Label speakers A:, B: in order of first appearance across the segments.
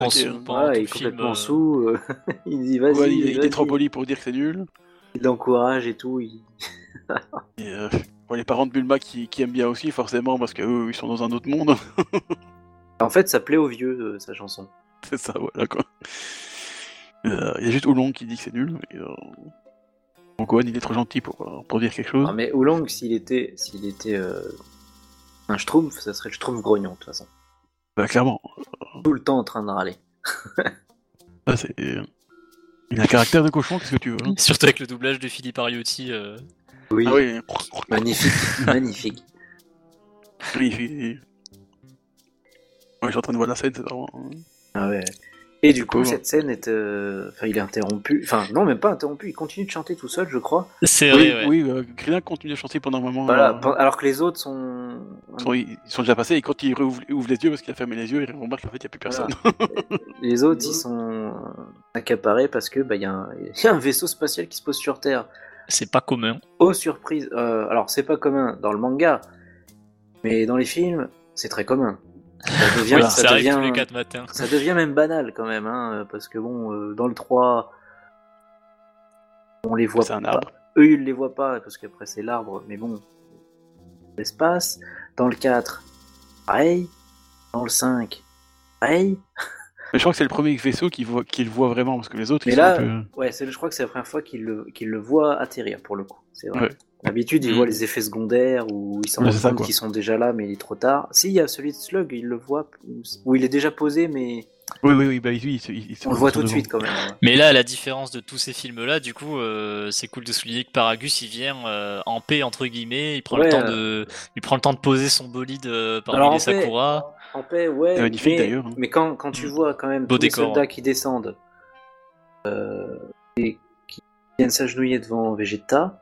A: Pendant
B: il
A: tout
B: est
A: le film.
B: complètement sous. Il dit vas-y.
C: Ouais, il est
B: vas-y.
C: trop poli pour dire que c'est nul.
B: Il l'encourage et tout.
C: Et les parents de Bulma qui aiment bien aussi, forcément, parce qu'eux, ils sont dans un autre monde.
B: En fait, ça plaît aux vieux, sa chanson.
C: C'est ça, voilà quoi. Il y a juste Oolong qui dit que c'est nul. Et, donc Gohan, il est trop gentil pour dire quelque chose.
B: Ah, mais Oolong, s'il était un Schtroumpf, ça serait le Schtroumpf grognon, de toute façon.
C: Bah, clairement.
B: Tout le temps en train de râler.
C: Ça, c'est... Il a un caractère de cochon, qu'est-ce que tu veux hein.
A: Surtout avec le doublage de Philippe Ariotti.
B: Oui,
C: Ah oui,
B: magnifique, magnifique.
C: oui. Ouais, je suis en train de voir la scène, c'est vraiment...
B: Ah ouais. Et du coup,
C: Pauvre.
B: cette scène est... Enfin, il est interrompu. Enfin, non, même pas interrompu. Il continue de chanter tout seul, je crois.
A: C'est vrai,
C: Oui,
A: ouais.
C: oui, Krillin continue à chanter pendant un moment.
B: Voilà. Alors que les autres sont...
C: Ils sont déjà passés, et quand il ouvre les yeux, parce qu'il a fermé les yeux, il remarque qu'en fait, il n'y a plus personne.
B: Les autres, ils sont accaparés parce que il y a un vaisseau spatial qui se pose sur Terre.
A: C'est pas commun.
B: Oh, surprise. Alors, c'est pas commun dans le manga, mais dans les films, c'est très commun. Ça devient,
A: Oui, ça arrive tous les 4 matins.
B: Ça devient même banal quand même, hein, parce que bon, dans le 3, on les voit
C: C'est un
B: pas.
C: arbre.
B: Eux, ils les voient pas, parce qu'après c'est l'arbre, mais bon, l'espace. Dans le 4, pareil. Dans le 5, pareil.
C: Mais je crois que c'est le premier vaisseau qu'il voit vraiment, parce que les autres,
B: Mais
C: ils
B: là,
C: sont un peu...
B: ouais, je crois que c'est la première fois qu'il le voit atterrir, pour le coup. C'est vrai.
C: Ouais.
B: D'habitude, il voit les effets secondaires, ou il s'en rend compte qu'ils sont déjà là, mais il est trop tard. Si, il y a celui de Slug, il le voit, où il est déjà posé, mais...
C: Oui, bah
B: on le voit tout de suite, quand même. Ouais.
A: Mais là, à la différence de tous ces films-là, du coup, c'est cool de souligner que Paragus, il vient en paix, entre guillemets, il prend le temps de poser son bolide parmi les Sakura.
B: En paix, ouais,
C: c'est magnifique d'ailleurs. Hein.
B: Mais quand tu vois quand même tous les soldats qui descendent et qui viennent s'agenouiller devant Vegeta,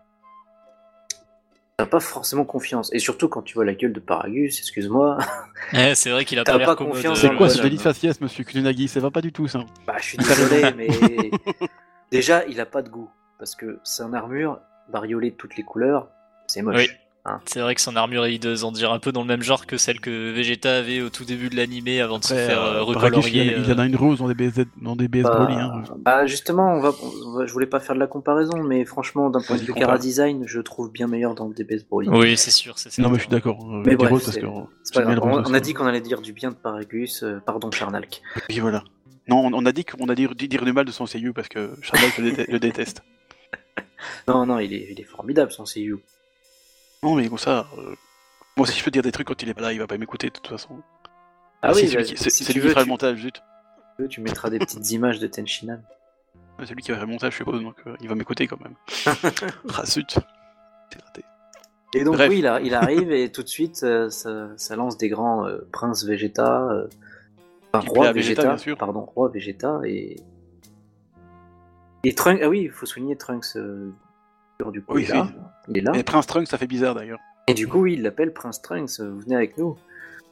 B: t'as pas forcément confiance. Et surtout quand tu vois la gueule de Paragus, excuse-moi.
A: C'est vrai qu'il a pas l'air
B: confiance.
C: C'est quoi ce délit de faciès, monsieur Kuninagi? Ça va pas du tout, ça.
B: Bah, je suis désolé, mais déjà, il a pas de goût. Parce que son armure, bariolée de toutes les couleurs, c'est moche.
A: Oui. Hein. C'est vrai que son armure est hideuse, on dirait un peu dans le même genre que celle que Vegeta avait au tout début de l'animé avant de se faire recolorier.
C: Il y en a une rose dans des BS Broly. Hein.
B: Bah justement, je voulais pas faire de la comparaison, mais franchement, d'un point de vue Cara Design, je trouve bien meilleur dans le DBS Broly.
A: Oui, c'est sûr.
C: Non, mais je suis d'accord.
B: Mais bref, c'est pas grave. On a dit qu'on allait dire du bien de Paragus, pardon Charnalk.
C: Et voilà. Non, on a dit qu'on allait dire du mal de son seiyuu parce que Charnalk le déteste.
B: Non, il est formidable son seiyuu.
C: Non, mais comme ça, moi si je peux dire des trucs quand il est pas là, il va pas m'écouter de toute façon.
B: Ah oui,
C: c'est lui qui fera le montage, zut.
B: Tu mettras des petites images de Tenshinhan.
C: C'est lui qui va faire le montage, je suppose, donc il va m'écouter quand même. Ah zut, c'est raté.
B: Et donc oui, il arrive et tout de suite, ça lance des grands princes Vegeta, roi Vegeta, roi Vegeta et Trunks. Ah oui, il faut souligner Trunks. Du coup,
C: oui,
B: il est là.
C: Et Prince Trunks, ça fait bizarre d'ailleurs.
B: Et du coup, oui, il l'appelle Prince Trunks, vous venez avec nous.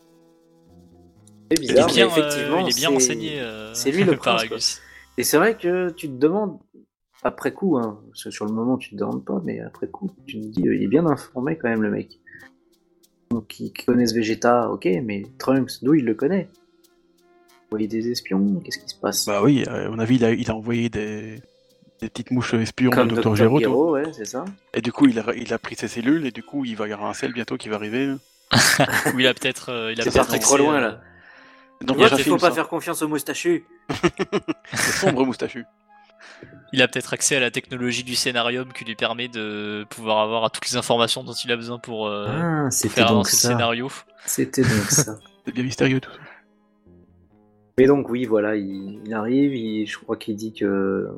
B: C'est bizarre,
A: mais
B: effectivement,
A: il est bien renseigné.
B: C'est lui le prince. Et c'est vrai que tu te demandes, après coup, hein, sur le moment tu te demandes pas, mais après coup, tu te dis, il est bien informé quand même le mec. Donc, ils connaissent Vegeta, ok, mais Trunks, d'où il le connaît? Vous voyez des espions? Qu'est-ce qui se passe?
C: Bah oui, à mon avis, il a envoyé des petites mouches espions
B: comme
C: de Dr. Gero,
B: ouais, c'est ça.
C: Et du coup, il a pris ses cellules, et du coup, il va y avoir un sel bientôt qui va arriver.
A: Ou il a peut-être.
B: C'est parti trop loin là.
C: Donc,
B: il faut pas faire confiance aux moustachus.
C: Le sombre moustachu.
A: Il a peut-être accès à la technologie du scénarium qui lui permet de pouvoir avoir toutes les informations dont il a besoin pour faire avancer le scénario.
B: C'était donc ça.
C: C'est bien mystérieux tout ça.
B: Mais donc oui, voilà, il arrive, je crois qu'il dit que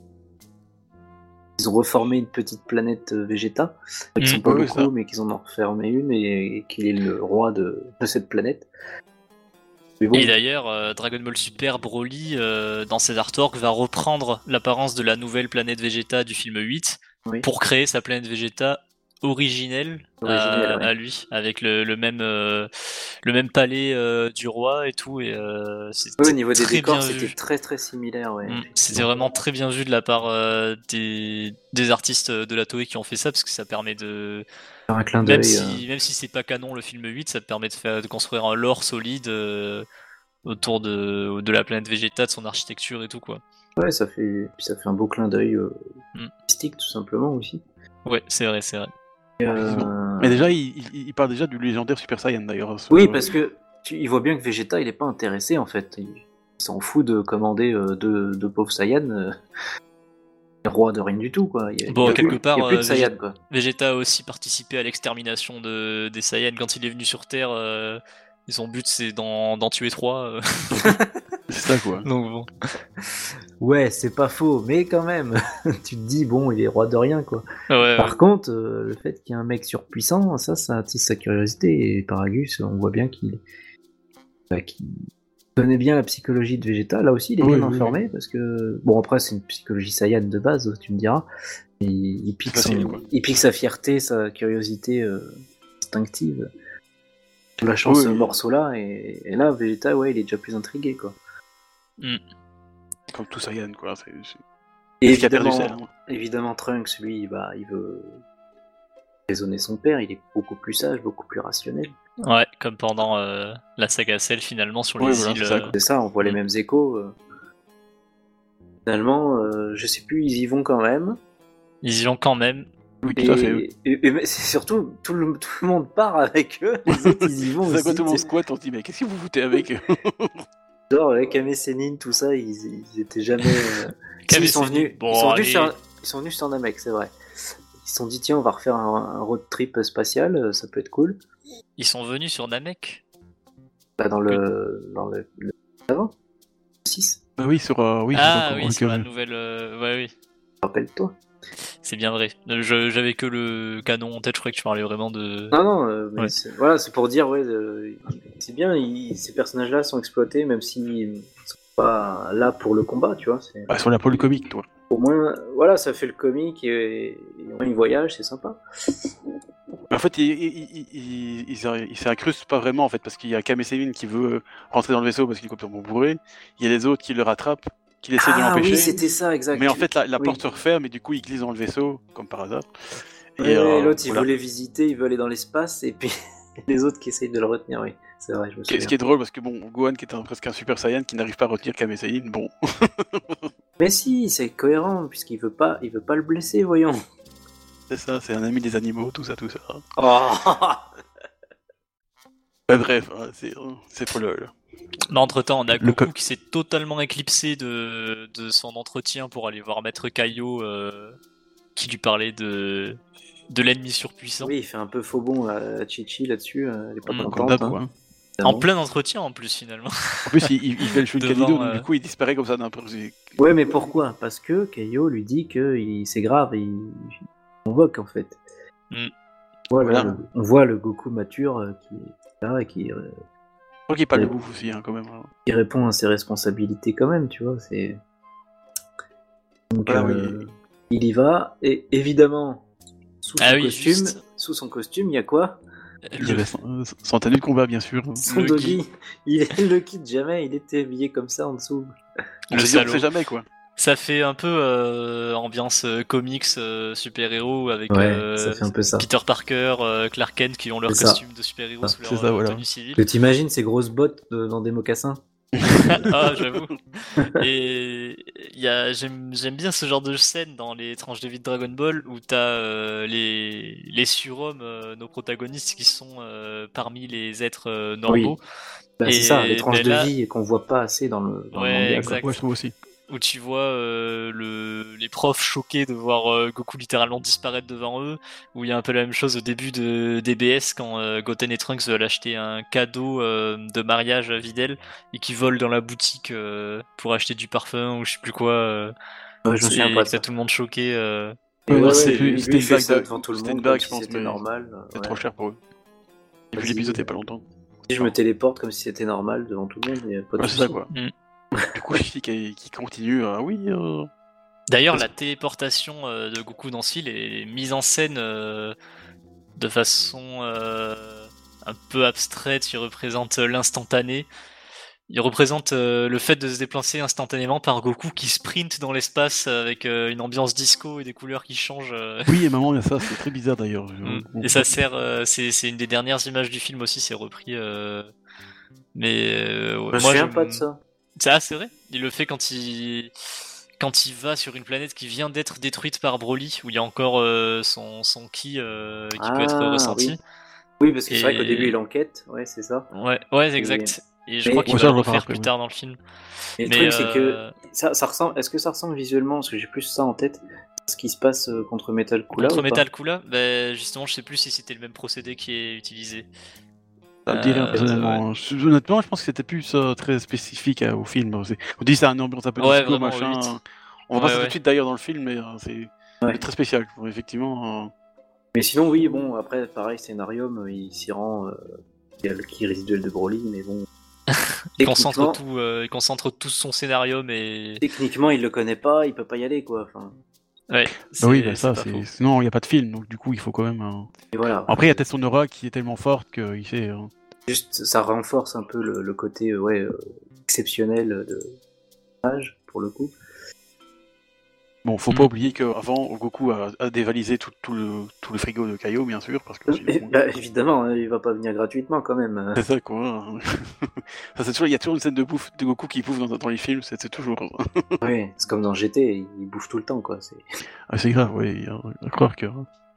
B: ils ont reformé une petite planète Vegeta, qui sont pas beaucoup, mais qu'ils en ont refermé une et qu'il est le roi de cette planète.
A: Bon. Et d'ailleurs, Dragon Ball Super Broly, dans ses artworks, va reprendre l'apparence de la nouvelle planète Vegeta du film 8 pour créer sa planète Vegeta originelle à lui, avec le même palais du roi et tout. Et,
B: au niveau des décors, c'était très très similaire. Ouais.
A: C'était vraiment très bien vu de la part des artistes de la Toei qui ont fait ça, parce que ça permet de...
B: Un clin d'œil,
A: même si c'est pas canon le film 8, ça te permet de construire un lore solide autour de la planète Vegeta, de son architecture et tout, quoi.
B: Ouais, ça fait un beau clin d'œil artistique, tout simplement, aussi.
A: Ouais, c'est vrai.
C: Mais déjà, il parle déjà du légendaire Super Saiyan, d'ailleurs.
B: Oui, parce que il voit bien que Vegeta, il est pas intéressé, en fait. Il s'en fout de commander deux pauvres Saiyans, roi de rien du tout, quoi.
A: Quelque part,
B: il y a plus de Saiyans, quoi.
A: Vegeta a aussi participé à l'extermination des Saiyans quand il est venu sur Terre. Et son but, c'est d'en tuer 3.
C: C'est ça, quoi.
A: Donc bon.
B: Ouais, c'est pas faux, mais quand même, tu te dis, bon, il est roi de rien, quoi. Par contre, le fait qu'il y ait un mec surpuissant, ça attise sa curiosité. Et Paragus, on voit bien qu'il connaît bien la psychologie de Vegeta. Là aussi, il est bien informé, parce que... Bon, après, c'est une psychologie Saiyan de base, tu me diras. Et il pique sa fierté, sa curiosité instinctive. Lâchant ce morceau-là, et là, Vegeta, ouais, il est déjà plus intrigué, quoi.
C: Comme tout Saiyan, quoi.
B: Et évidemment, Trunks, lui, il veut raisonner son père, il est beaucoup plus sage, beaucoup plus rationnel.
A: Ouais, comme pendant la saga Cell, finalement, sur les îles.
B: C'est ça, on voit les mêmes échos. Finalement, je sais plus, ils y vont quand même.
A: Ils y vont quand même.
C: Oui, tout à fait. Oui.
B: Et c'est surtout, tout le monde part avec eux, les autres, ils y vont aussi.
C: C'est quoi tout le monde squat, on se dit, mais qu'est-ce que vous foutez avec eux?
B: Genre, avec Kame Sennin, tout ça, ils étaient jamais... ils sont venus sur Namek, c'est vrai. Ils se sont dit, tiens, on va refaire un road trip spatial, ça peut être cool.
A: Ils sont venus sur Namek?
B: Bah, dans le avant 6.
C: Oui, sur
A: la nouvelle... oui.
B: Rappelle-toi.
A: C'est bien vrai. J'avais que le canon en tête, je croyais que tu parlais vraiment de...
B: Non, mais c'est pour dire, c'est bien, ces personnages-là sont exploités, même s'ils sont pas là pour le combat, tu vois.
C: Ils sont là pour le comique, toi.
B: Au moins, voilà, ça fait le comique, et au moins ils voyagent, c'est sympa.
C: En fait, ils s'incrustent pas vraiment, en fait, parce qu'il y a Kame Sennin qui veut rentrer dans le vaisseau parce qu'il est complètement bourré, il y a les autres qui le rattrapent, qu'il essaie de l'empêcher.
B: Oui, c'était ça, exact.
C: Mais en fait, la porte se referme et du coup, il glisse dans le vaisseau, comme par hasard.
B: Et l'autre, il veut les visiter, il veut aller dans l'espace, et puis les autres qui essayent de le retenir, oui. C'est vrai, je me souviens.
C: Ce qui est drôle, parce que Gohan, qui est presque un Super Saiyan, qui n'arrive pas à retenir Kame Sennin, bon.
B: Mais si, c'est cohérent, puisqu'il veut pas le blesser, voyons.
C: C'est ça, c'est un ami des animaux, tout ça.
B: Oh.
C: Bref, c'est trop le...
A: Mais entre-temps, on a Goku qui s'est totalement éclipsé de son entretien pour aller voir Maître Kaio, qui lui parlait de l'ennemi surpuissant.
B: Oui, il fait un peu faux bon à Chi-Chi là-dessus, elle est pas contente.
A: En plein entretien en plus, finalement.
C: En plus, il fait le Kaido, donc du coup, il disparaît comme ça d'un peu.
B: Ouais, mais pourquoi? Parce que Kaio lui dit que c'est grave, il convoque en fait. Voilà. On voit le Goku mature qui est là et qui...
C: Je crois qu'il parle de bouffe aussi, quand même.
B: Il répond à ses responsabilités quand même, tu vois, c'est... Donc, il y va, et évidemment, sous son costume, il y a quoi?
C: Il y avait son tenue de combat, bien sûr.
B: Son doggy, il le quitte jamais, il était habillé comme ça en dessous.
C: On sait jamais, quoi.
A: Ça fait un peu ambiance comics super-héros avec
B: ça fait un peu ça.
A: Peter Parker, Clark Kent qui ont leur costume de super-héros sous leur tenue civile.
B: Que t'imagines ces grosses bottes dans des mocassins?
A: Ah, j'avoue. Et j'aime bien ce genre de scène dans les tranches de vie de Dragon Ball où t'as les surhommes, nos protagonistes qui sont parmi les êtres normaux.
B: Bah, c'est ça, les tranches de vie qu'on voit pas assez dans le manga.
A: Exact.
C: Ouais, je trouve aussi.
A: Où tu vois les profs choqués de voir Goku littéralement disparaître devant eux, où il y a un peu la même chose au début de DBS quand Goten et Trunks veulent acheter un cadeau de mariage à Videl et qui volent dans la boutique pour acheter du parfum ou je sais plus quoi.
B: Je me souviens pas de ça.
A: Tout le monde choqué.
C: C'était une
B: blague devant tout le monde.
C: C'était une blague, je pense,
B: c'était normal.
C: C'est trop cher pour eux. Et puis l'épisode il y a pas longtemps.
B: Si je me téléporte comme si c'était normal devant tout le monde, il y a pas de
C: c'est ça, quoi. Du coup, qui continue,
A: D'ailleurs, la téléportation de Goku dans ce film est mise en scène de façon un peu abstraite. Il représente l'instantané. Il représente le fait de se déplacer instantanément par Goku qui sprint dans l'espace avec une ambiance disco et des couleurs qui changent.
C: Oui, et maman, il y a ça, c'est très bizarre d'ailleurs.
A: Et ça sert, c'est une des dernières images du film aussi, c'est repris Mais
B: je me souviens pas de ça.
A: C'est vrai. Il le fait quand il va sur une planète qui vient d'être détruite par Broly, où il y a encore son ki qui peut être ressenti.
B: Oui, parce que c'est vrai qu'au début il enquête, ouais, c'est ça.
A: Ouais, exact. Et je crois qu'il va le refaire plus tard dans le film.
B: Mais le truc, c'est que ça ressemble. Est-ce que ça ressemble visuellement? Parce que j'ai plus ça en tête. Ce qui se passe contre Metal Kula.
A: Contre Metal Kula, justement, je sais plus si c'était le même procédé qui est utilisé.
C: Ça me dirait personnellement. Ouais. Honnêtement, je pense que c'était plus très spécifique au film. On dit c'est un ambiance un peu disco, machin. On va passer tout de suite d'ailleurs dans le film, mais c'est très spécial. Effectivement.
B: Mais sinon, oui, bon, après, pareil, Scénarium, il s'y rend. Il y a le ki résiduel de Broly, mais bon.
A: Il concentre tout son scénario, mais
B: techniquement, il le connaît pas, il peut pas y aller, quoi. Enfin.
A: Ouais.
C: Sinon, il n'y a pas de film, donc du coup, il faut quand même.
B: Et voilà.
C: Après, il y a peut-être son aura qui est tellement forte qu'il fait.
B: Juste, ça renforce un peu le côté exceptionnel de l'âge, pour le coup.
C: Bon, faut pas oublier qu'avant, Goku a dévalisé tout le frigo de Kaio, bien sûr, parce que
B: évidemment, il va pas venir gratuitement quand même.
C: C'est ça, quoi. Ça, c'est toujours, il y a toujours une scène de bouffe de Goku qui bouffe dans les films, c'est toujours.
B: Oui, c'est comme dans GT, il bouffe tout le temps, quoi.
C: C'est grave, oui, à croire que.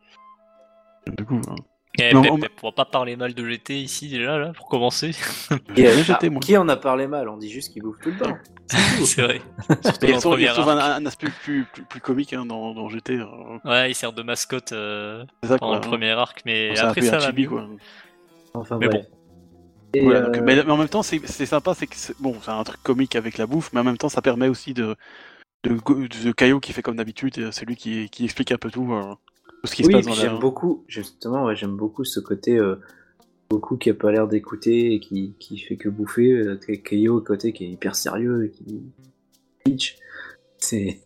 C: Du coup.
A: On va pas parler mal de GT ici déjà là pour commencer.
B: Qui en a parlé mal? On dit juste qu'il bouffe tout le temps.
A: C'est vrai.
C: Il y a un aspect plus comique dans GT.
B: Ouais,
A: il sert de mascotte pendant le premier arc, mais après
C: ça
A: va
C: mieux. Quoi.
B: Enfin,
C: mais bon. Voilà, mais en même temps, c'est sympa, c'est un truc comique avec la bouffe, mais en même temps, ça permet aussi de Kaio qui fait comme d'habitude, c'est lui qui explique un peu tout. Ce qui se passe dans
B: j'aime beaucoup ce côté Goku qui a pas l'air d'écouter et qui fait que bouffer, Kaio côté qui est hyper sérieux et qui pitch. C'est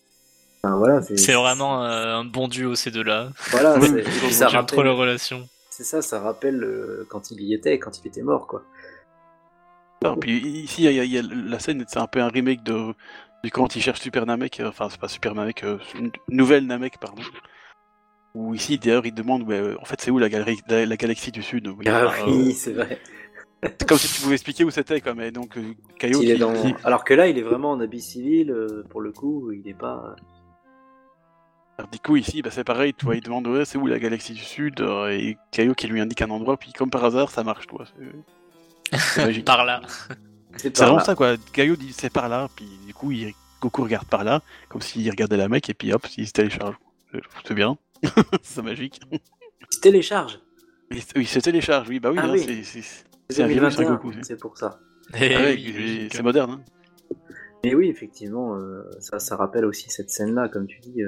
A: vraiment un bon duo ces deux-là.
B: Voilà,
A: ça rappelle trop leur relation.
B: C'est ça rappelle quand il y était, quand il était mort, quoi.
C: Non, puis ici il y a la scène, c'est un peu un remake de quand il cherche Super Namek, enfin c'est pas Super Namek, une nouvelle Namek, pardon. Ou ici, d'ailleurs, il demande, en fait, c'est où la galaxie du Sud?
B: Oui, c'est vrai.
C: C'est comme si tu pouvais expliquer où c'était, quoi. Mais donc, Kaio
B: alors que là, il est vraiment en habit civil, pour le coup, il est pas.
C: Alors, du coup, ici, c'est pareil, tu vois, il demande, c'est où la galaxie du Sud? Et Kaio qui lui indique un endroit, puis comme par hasard, ça marche, toi. C'est magique.
A: Par là.
C: C'est vraiment ça, quoi. Kaio dit, c'est par là, puis du coup, Goku regarde par là, comme s'il regardait la mec, et puis hop, il se télécharge. C'est bien. C'est magique.
B: Il se télécharge.
C: Oui, il se télécharge, oui, bah oui,
B: c'est un virus sur Goku. C'est pour ça.
C: C'est moderne. Hein.
B: Mais oui, effectivement, ça rappelle aussi cette scène-là, comme tu dis.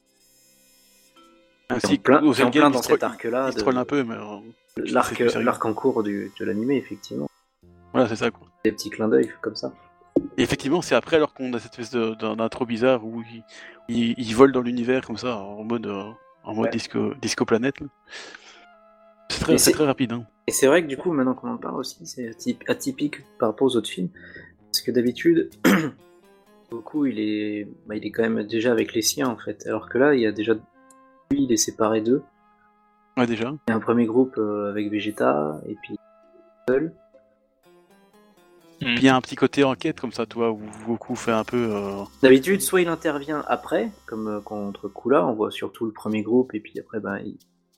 C: Ainsi
B: plein dans cet arc-là.
C: Il se troll un peu, mais.
B: L'arc en cours de l'animé, effectivement.
C: Voilà, c'est ça, quoi.
B: Des petits clins d'œil comme ça.
C: Et effectivement, c'est après, alors qu'on a cette espèce d'intro bizarre où il vole dans l'univers comme ça, en mode disco planète. C'est très rapide. Hein.
B: Et c'est vrai que du coup, maintenant qu'on en parle aussi, c'est atypique par rapport aux autres films. Parce que d'habitude, Goku, il est quand même déjà avec les siens, en fait. Alors que là, il y a déjà... Lui, il est séparé d'eux.
C: Ouais, déjà.
B: Il y a un premier groupe avec Vegeta, et puis seul.
C: Puis il y a un petit côté enquête comme ça, toi, où Goku fait un peu...
B: D'habitude, soit il intervient après, comme contre Kula, on voit surtout le premier groupe, et puis après, il...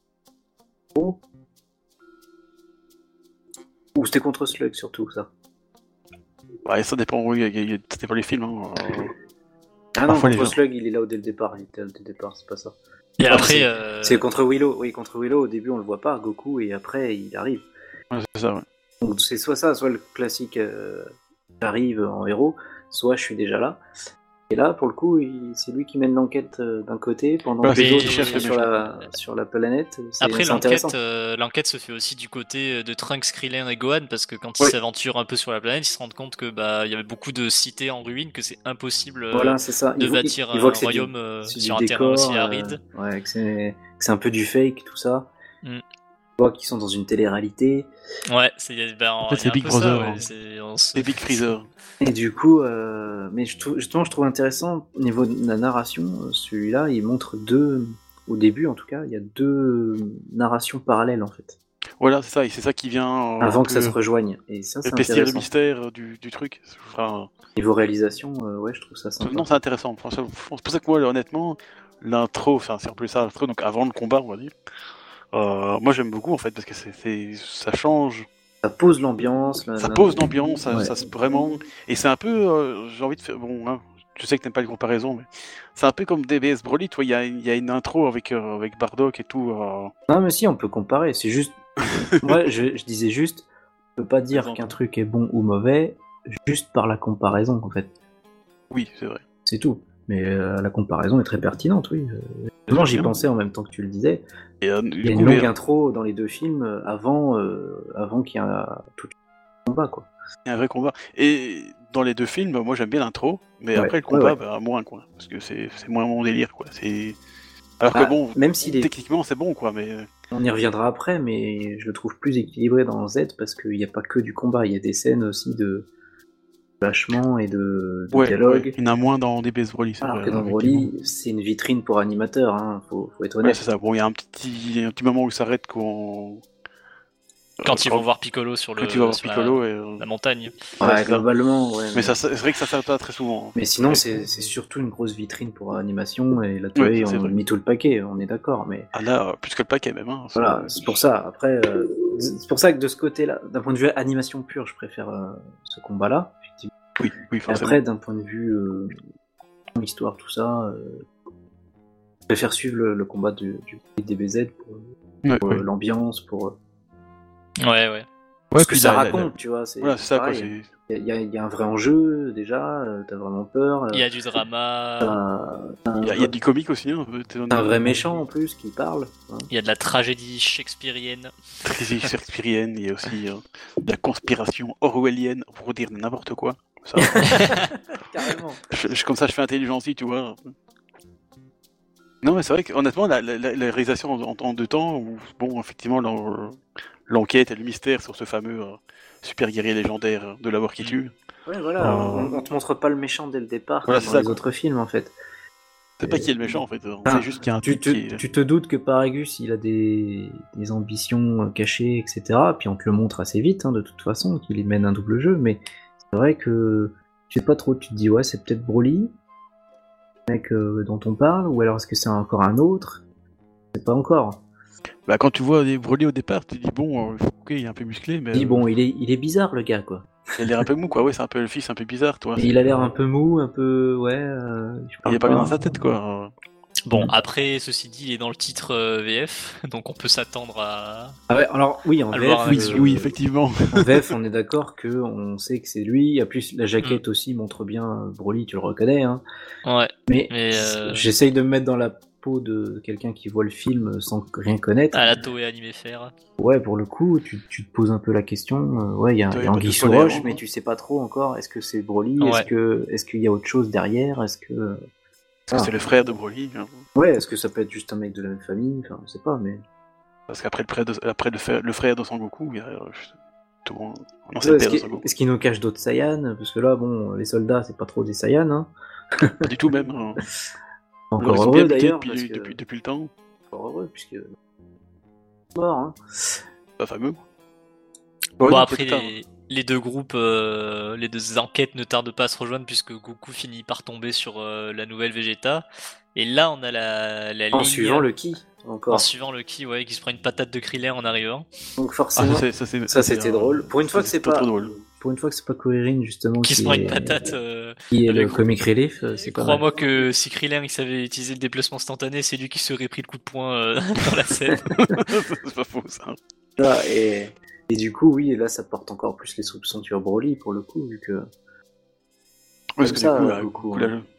B: Ou c'était contre Slug, surtout, ça.
C: Ouais, ça dépend, ça dépend les films. Hein.
B: Ah non, contre Slug, il est là dès le départ, c'est pas ça.
A: Et après...
B: C'est contre Willow, oui, contre Willow, au début, on le voit pas, Goku, et après, il arrive.
C: Ouais, c'est ça, ouais.
B: Donc c'est soit ça, soit le classique j'arrive en héros, soit je suis déjà là. Et là, pour le coup, c'est lui qui mène l'enquête d'un côté, pendant que les autres sur la planète.
A: Après, l'enquête se fait aussi du côté de Trunks, Krillin et Gohan, parce que quand ils s'aventurent un peu sur la planète, ils se rendent compte que il y avait beaucoup de cités en ruine, que c'est impossible de bâtir un royaume sur un terrain aussi aride.
B: Que c'est un peu du fake, tout ça. Qui sont dans une télé-réalité.
A: Ouais,
C: c'est Big Brother. C'est Big Freezer.
B: Et du coup, mais je trouve intéressant, au niveau de la narration, celui-là, il montre au début en tout cas, il y a deux narrations parallèles en fait.
C: Voilà, c'est ça, et c'est ça qui vient...
B: avant que ça se rejoigne. Et ça, c'est
C: épaissir
B: intéressant.
C: le mystère du truc. Enfin,
B: niveau réalisation, ouais, je trouve ça sympa.
C: Non, c'est intéressant. Enfin, c'est pour ça que moi, honnêtement, l'intro, enfin, c'est un peu ça, l'intro, donc avant le combat, on va dire. Moi, j'aime beaucoup, en fait, parce que ça change.
B: Ça pose l'ambiance.
C: Ça pose l'ambiance, ça vraiment... Et c'est un peu... j'ai envie de faire... Bon, hein, je sais que t'aimes pas les comparaisons, mais c'est un peu comme DBS Broly, tu vois, il y a une intro avec Bardock et tout.
B: Non, mais si, on peut comparer. C'est juste... Moi, je disais juste, on peut pas dire qu'un truc est bon ou mauvais, juste par la comparaison, en fait.
C: Oui, c'est vrai.
B: C'est tout. Mais la comparaison est très pertinente, oui. Moi, j'y pensais en même temps que tu le disais. Il y a une longue intro dans les deux films avant qu'il y ait tout le combat, quoi.
C: Il y a un vrai combat. Et dans les deux films, moi j'aime bien l'intro, mais après le combat, moins, quoi. Parce que c'est moins mon délire, quoi. Alors que bon, même si techniquement c'est bon, quoi, mais...
B: On y reviendra après, mais je le trouve plus équilibré dans Z parce qu'il n'y a pas que du combat, il y a des scènes aussi de lâchement et de dialogue.
C: Ouais. Il y en a moins dans DBS Broly.
B: Alors que dans Broly, c'est une vitrine pour animateurs, hein, faut être honnête.
C: Ouais, c'est ça. Bon, il y a un petit moment où il s'arrête
A: quand ils vont voir Piccolo sur la montagne.
B: Ouais, globalement, ouais.
C: Mais c'est vrai que ça s'arrête pas très souvent. Hein.
B: Mais sinon, c'est surtout une grosse vitrine pour l'animation, et là, on a mis tout le paquet, on est d'accord. Mais...
C: Ah là, plus que le paquet même. Hein,
B: voilà, c'est pour ça. Après, c'est pour ça que de ce côté-là, d'un point de vue animation pure, je préfère ce combat-là, effectivement.
C: Oui, forcément.
B: Après, d'un point de vue histoire, tout ça, je préfère suivre le combat du DBZ pour l'ambiance, pour...
A: Ouais.
B: Ce que ça raconte, tu vois.
C: Voilà, c'est ça, quoi.
B: Il y a un vrai enjeu, déjà, t'as vraiment peur.
A: Il y a du drama.
C: Il y a du comique aussi, hein.
B: T'as un vrai méchant, en plus, qui parle. Hein.
A: Il y a de la tragédie shakespearienne.
C: Il y a aussi de la conspiration orwellienne, pour dire n'importe quoi. Ça,
B: carrément.
C: Comme ça, je fais intelligentsie, tu vois. Non, mais c'est vrai qu'honnêtement, la réalisation en deux temps, où, bon, effectivement, l'enquête et le mystère sur ce fameux super guerrier légendaire de la mort qui tue.
B: Ouais, voilà, on te montre pas le méchant dès le départ, comme dans les autres films, en fait.
C: C'est pas qui est le méchant, en fait. C'est juste qu'il y a un
B: tu te doutes que Paragus, il a des ambitions cachées, etc. Puis on te le montre assez vite, hein, de toute façon, qu'il mène un double jeu, mais c'est vrai que tu sais pas trop, tu te dis, ouais, c'est peut-être Broly, le mec dont on parle, ou alors est-ce que c'est encore un autre? C'est pas encore.
C: Bah, quand tu vois Broly au départ, tu te dis, bon, ok, il est un peu musclé, mais...
B: Bon, il est bizarre, le gars, quoi.
C: Il a l'air un peu mou, quoi. Ouais, c'est un peu le fils un peu bizarre, toi.
B: Il a l'air un peu mou, un peu... Ouais...
C: il est pas bien dans sa tête, quoi.
A: Bon, après, ceci dit, il est dans le titre VF, donc on peut s'attendre à...
B: Ah ouais, alors, oui, en VF...
C: Oui, effectivement.
B: En VF, on est d'accord qu'on sait que c'est lui. En plus, la jaquette aussi montre bien Broly, tu le reconnais, hein.
A: Ouais.
B: Mais j'essaye de me mettre dans la peau de quelqu'un qui voit le film sans rien connaître.
A: À la Toei Animé Faire.
B: Ouais, pour le coup, tu te poses un peu la question. Ouais, il y a Anguille sous roche, mais tu sais pas trop encore. Est-ce que c'est Broly? Est-ce qu'il y a autre chose derrière? Est-ce que
C: c'est le frère de Broly? Hein.
B: Ouais, est-ce que ça peut être juste un mec de la même famille? Enfin, je sais pas, mais...
C: Parce qu'après le frère de Sangoku, il y a...
B: Est-ce qu'il nous cache d'autres Saiyans? Parce que là, bon, les soldats, c'est pas trop des Saiyans, hein.
C: Pas du tout même. Hein.
B: Encore heureux d'ailleurs.
C: Depuis le temps.
B: Encore heureux, puisque... Mort, hein.
C: Pas fameux.
A: Bon, après, les deux groupes, les deux enquêtes ne tardent pas à se rejoindre, puisque Goku finit par tomber sur la nouvelle Vegeta. Et là, on a la ligne...
B: En suivant le ki. Encore.
A: En suivant le ki, ouais, qui se prend une patate de Krillin en arrivant.
B: Donc forcément, ça c'était drôle. Pour une fois que c'est pas
C: drôle.
B: Pour une fois que c'est pas Kuririn justement
A: qui se prend une patate.
B: Qui est le comic relief. C'est
A: crois-moi que si Krillin il savait utiliser le déplacement instantané, c'est lui qui serait pris le coup de poing dans la scène.
C: C'est pas faux ça.
B: Là, et du coup, oui, là ça porte encore plus les soupçons sur Broly pour le coup, vu que.
C: Ouais, parce que ça, du coup,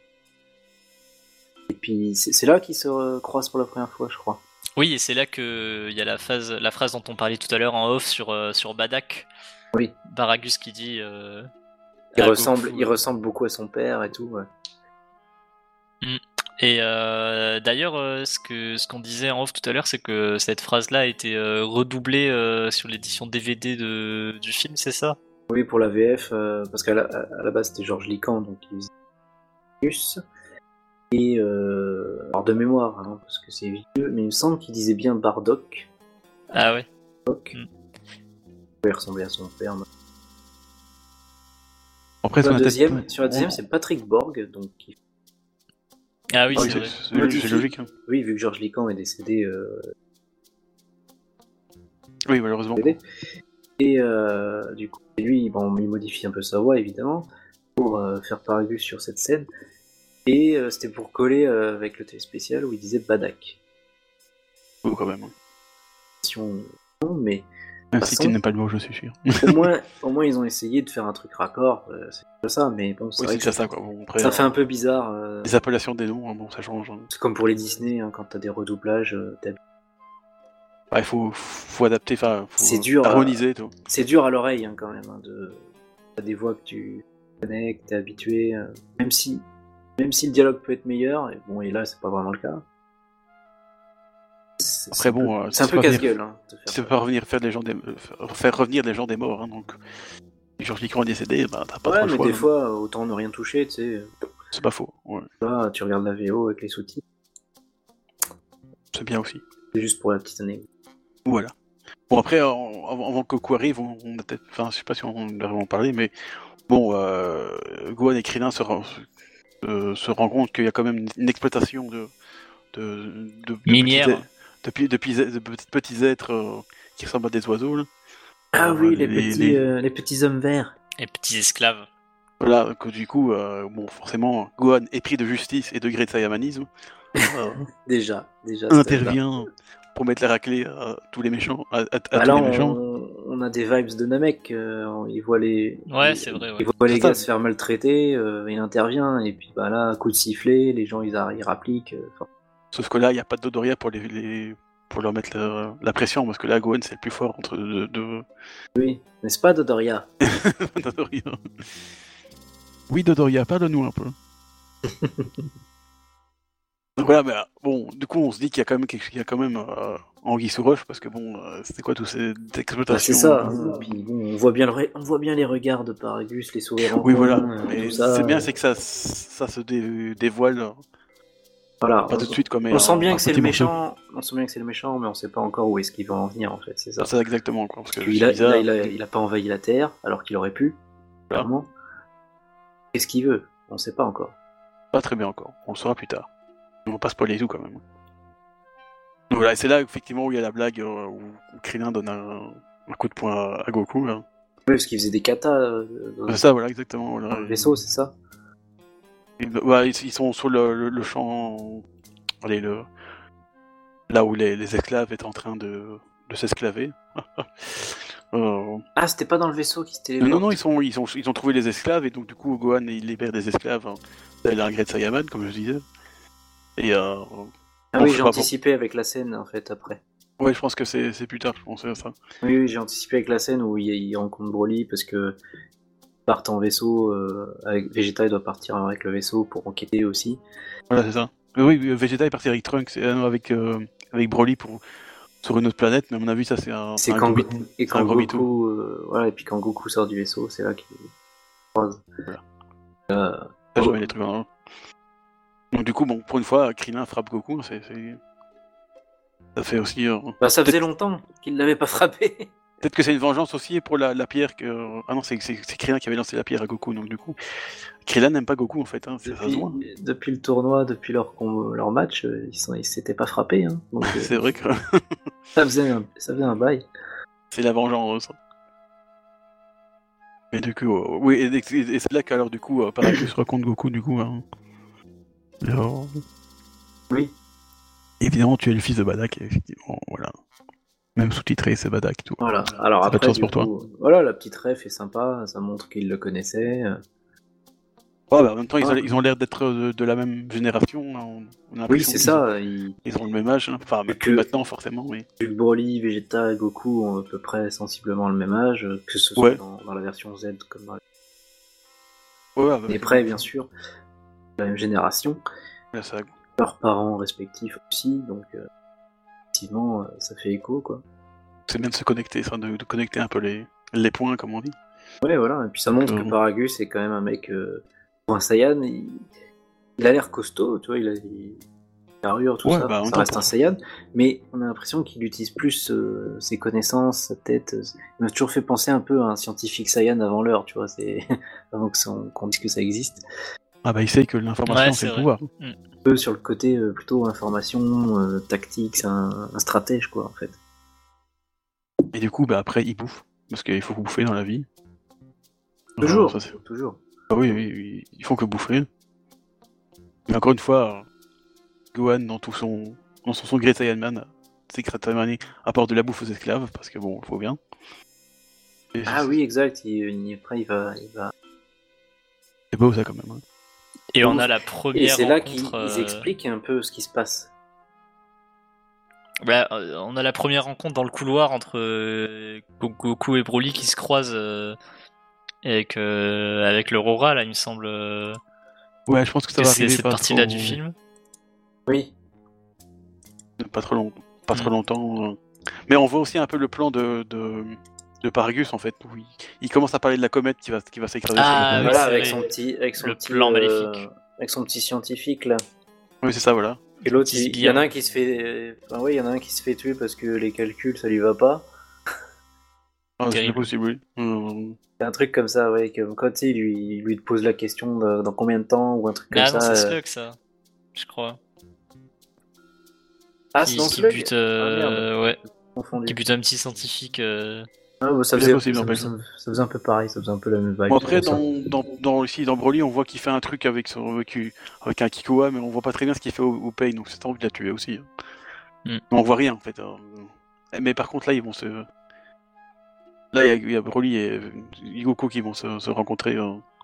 B: Et puis c'est là qu'ils se croisent pour la première fois, je crois.
A: Oui, et c'est là que il y a la phrase dont on parlait tout à l'heure en off sur Badak.
B: Oui.
A: Baragus qui dit.
B: Il ressemble beaucoup à son père et tout. Ouais.
A: Et d'ailleurs, ce qu'on disait en off tout à l'heure, c'est que cette phrase-là a été redoublée sur l'édition DVD du film, c'est ça?
B: Oui, pour la VF, parce qu'à la base c'était Georges Lican, donc il faisait et alors de mémoire, hein, parce que c'est vieux, mais il me semble qu'il disait bien Bardock.
A: Ah ouais.
B: Il ressemblait à son père.
C: Après,
B: sur la deuxième, c'est Patrick Borg, donc.
A: Ah oui, c'est vrai.
C: C'est logique. Hein.
B: Oui, vu que Georges Lican est décédé.
C: Oui, malheureusement.
B: Et du coup, lui, bon, il modifie un peu sa voix, évidemment, pour faire Paragus sur cette scène. Et c'était pour coller avec le télé spécial où il disait Badak.
C: Oh, quand même.
B: Non, mais.
C: Si tu n'aimes pas le mot, je suis sûr.
B: au moins, ils ont essayé de faire un truc raccord, c'est pas ça, mais bon, c'est vrai que
C: ça, quoi. Bon, après,
B: ça fait un peu bizarre.
C: Les appellations des noms, bon, ça change. Hein.
B: C'est comme pour les Disney, hein, quand t'as des redoublages,
C: il faut adapter,
B: c'est dur,
C: harmoniser tout.
B: C'est dur à l'oreille, hein, quand même, hein, t'as des voix que tu connais, que t'es habitué, même si le dialogue peut être meilleur, et là, c'est pas vraiment le cas.
C: Après bon,
B: c'est un peu casse-gueule. Hein,
C: c'est pas faire revenir les gens des morts, hein, donc Georges Lican est décédé, t'as pas trop le choix.
B: Ouais, mais des fois, autant ne rien toucher, tu sais.
C: C'est pas faux. Ouais.
B: Là, tu regardes la VO avec les sous-titres.
C: C'est bien aussi.
B: C'est juste pour la petite anecdote.
C: Voilà. Bon après, avant que Goku arrive, on a peut-être, je sais pas si on a vraiment parlé, mais bon, Gohan et Krillin se rendent compte qu'il y a quand même une exploitation de
A: minière.
C: De petits êtres qui ressemblent à des oiseaux. Là.
B: Ah oui, les petits hommes verts.
A: Les petits esclaves.
C: Voilà, que du coup, forcément, Gohan, épris de justice et de gré de saiyamanisme,
B: déjà
C: intervient pour mettre la raclée à tous les méchants.
B: Tous les méchants. On a des vibes de Namek. Il voit les.
A: Ouais, c'est vrai. Ouais.
B: Il voit les gars se faire maltraiter. Il intervient et puis là, coup de sifflet, les gens ils rappliquent.
C: Sauf que là, il n'y a pas de Dodoria pour leur mettre la pression, parce que là, Gohan, c'est le plus fort entre deux.
B: Oui, n'est-ce pas, Dodoria?
C: Dodoria. Oui, Dodoria, parle-nous un peu. Donc voilà, mais bon, du coup, on se dit qu'il y a quand même anguille sous roche, parce que bon, c'était quoi tous ces exploitations?
B: C'est ça. Puis bon, on voit bien les regards de Paragus, les sourires.
C: Oui, voilà. Mais c'est bien, c'est que ça se dévoile.
B: Voilà,
C: pas tout de suite comme
B: on sent bien que c'est le méchant. On sent bien que c'est le méchant, mais on sait pas encore où est-ce qu'il va en venir en fait. C'est ça.
C: C'est exactement quoi. Parce que
B: il a pas envahi la Terre alors qu'il aurait pu. Clairement. Qu'est-ce qu'il veut? On sait pas encore.
C: Pas très bien encore. On le saura plus tard. On va pas spoiler tout quand même. Donc voilà, c'est là effectivement où il y a la blague où Krillin donne un coup de poing à Goku. Hein.
B: Oui, parce qu'il faisait des katas.
C: C'est ça, voilà, exactement. Voilà.
B: Dans le vaisseau, c'est ça.
C: Ils sont sur le champ, là où les esclaves étaient en train de s'esclaver.
B: Ah, c'était pas dans le vaisseau qui s'était.
C: Non, ils ont trouvé les esclaves et donc du coup Gohan il libère des esclaves. Hein. Il a un regret de Saiyaman, comme je disais. Et
B: j'ai anticipé avec la scène en fait après.
C: Ouais, je pense que c'est plus tard, je pense à ça.
B: Oui, j'ai anticipé avec la scène où il rencontre Broly parce que partent en vaisseau, avec Vegeta il doit partir avec le vaisseau pour enquêter aussi.
C: Voilà, c'est ça. Oui, Vegeta est parti avec Trunks, avec Broly sur une autre planète, mais à mon avis ça c'est un gros mytho.
B: Voilà, et puis quand Goku sort du vaisseau, c'est là qu'il croise.
C: Voilà. Jamais les trucs en Donc du coup, bon, pour une fois, Krillin frappe Goku, ça fait aussi...
B: ça faisait longtemps qu'il l'avait pas frappé.
C: Peut-être que c'est une vengeance aussi pour la pierre que... Ah non, c'est Krillin qui avait lancé la pierre à Goku, donc du coup... Krillin n'aime pas Goku, en fait, hein,
B: depuis le tournoi, depuis leur match, ils s'étaient pas frappés. Hein, donc,
C: c'est vrai que...
B: ça faisait un bail.
C: C'est la vengeance. Mais du coup... oui, et c'est là qu'alors, du coup, Paragus raconte Goku, du coup... Hein. Alors...
B: Oui.
C: Évidemment, tu es le fils de Badak, effectivement, voilà. Même sous-titré, c'est Badak, tout.
B: Voilà. Alors après,
C: pour toi.
B: Voilà, la petite ref est sympa, ça montre qu'ils le connaissaient.
C: Ouais, en même temps, ils ont l'air d'être de la même génération.
B: Oui, c'est ça.
C: Ils ont le même âge, hein. Enfin, maintenant, forcément, oui.
B: Vu que Broly, Vegeta et Goku ont à peu près sensiblement le même âge, que ce soit dans la version Z comme dans la... Et près, bien sûr, la même génération.
C: Là, ça...
B: Leurs parents respectifs aussi, donc effectivement, ça fait écho, quoi.
C: C'est bien de se connecter, de connecter un peu les points, comme on dit.
B: Ouais, voilà, et puis ça montre que Paragus est quand même un mec... pour un Saiyan, il a l'air costaud, tu vois, il carrure, tout ça, ça reste un Saiyan, mais on a l'impression qu'il utilise plus ses connaissances, sa tête. Il m'a toujours fait penser un peu à un scientifique Saiyan avant l'heure, tu vois, c'est avant qu'on dise que ça existe.
C: Ah bah il sait que l'information c'est le pouvoir.
B: Un peu sur le côté plutôt information, tactique, c'est un stratège quoi en fait.
C: Et du coup bah après il bouffe, parce qu'il faut bouffer dans la vie.
B: Toujours. Toujours.
C: Ah oui, il faut que bouffer. Mais encore une fois, Gohan dans son Great Saiyan Man, secrètement apporte de la bouffe aux esclaves, parce que bon, il faut bien.
B: Oui, exact, après il va...
C: C'est beau ça quand même. Hein.
A: Et on a la première rencontre...
B: Et c'est là qu'ils expliquent un peu ce qui se passe.
A: Bah, on a la première rencontre dans le couloir entre Goku et Broly qui se croisent avec l'Aurora, là, il me semble.
C: Ouais, je pense que ça va arriver.
A: C'est cette partie-là du film.
B: Oui.
C: Pas trop longtemps. Mais on voit aussi un peu le plan de Paragus en fait, où il commence à parler de la comète qui va s'écraser sur le
B: planète. Voilà, avec son petit
A: plan maléfique.
B: Avec son petit scientifique là.
C: Oui, c'est ça, voilà.
B: Et l'autre, il y en a un qui se fait... il y en a un qui se fait tuer parce que les calculs, ça lui va pas.
C: Ah, c'est possible, oui.
B: C'est un truc comme ça, ouais, comme quand il lui pose la question dans combien de temps, ou un truc comme ça.
A: Ah non, c'est Slug, ça, je crois.
B: Ah, c'est dans Slug
A: qui bute, ouais. Confondu. Qui bute un petit scientifique...
B: ça faisait un peu pareil, ça faisait un peu la même vibe.
C: Bon, après, dans Broly, on voit qu'il fait un truc avec un Kikoa, mais on voit pas très bien ce qu'il fait au Pain, donc c'est envie de la tuer aussi. On voit rien en fait. Mais par contre, là, ils vont se. Là, il y a Broly et Goku qui vont se rencontrer.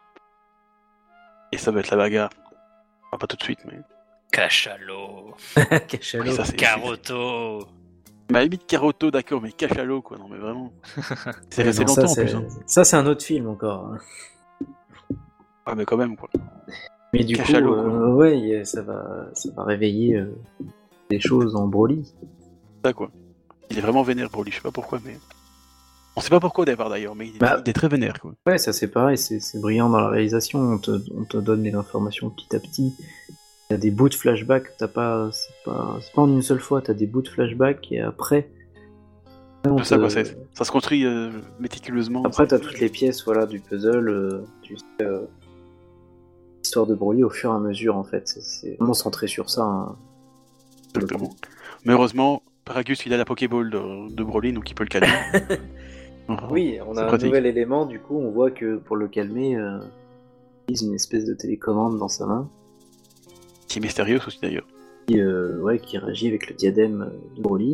C: Et ça va être la bagarre. Enfin, pas tout de suite, mais.
A: Cachalot.
B: Cachalot.
A: Caroto.
C: Ma limite Caroto, d'accord, mais Cachalot, quoi, non, mais vraiment. C'est resté longtemps en plus. Hein.
B: Ça, c'est un autre film encore.
C: Ah, mais quand même, quoi.
B: Mais du Cachalot, coup, ouais, ça va réveiller des choses en Broly.
C: Ça, quoi. Il est vraiment vénère, Broly, je sais pas pourquoi, mais. On sait pas pourquoi d'ailleurs, mais il est très vénère, quoi.
B: Ouais, ça c'est pareil, c'est brillant dans la réalisation, on te donne les informations petit à petit. T'as des bouts de flashback, c'est pas en une seule fois, t'as des bouts de flashback et après...
C: Ça se construit méticuleusement.
B: Après t'as toutes les pièces du puzzle, tu sais, l'histoire de Broly au fur et à mesure en fait, c'est vraiment centré sur ça. Hein.
C: Exactement. Mais heureusement, Paragus il a la Pokéball de Broly, donc il peut le calmer.
B: Oui, on a un nouvel élément, du coup on voit que pour le calmer, il utilise une espèce de télécommande dans sa main.
C: Qui est mystérieuse aussi d'ailleurs.
B: Qui réagit avec le diadème de Broly.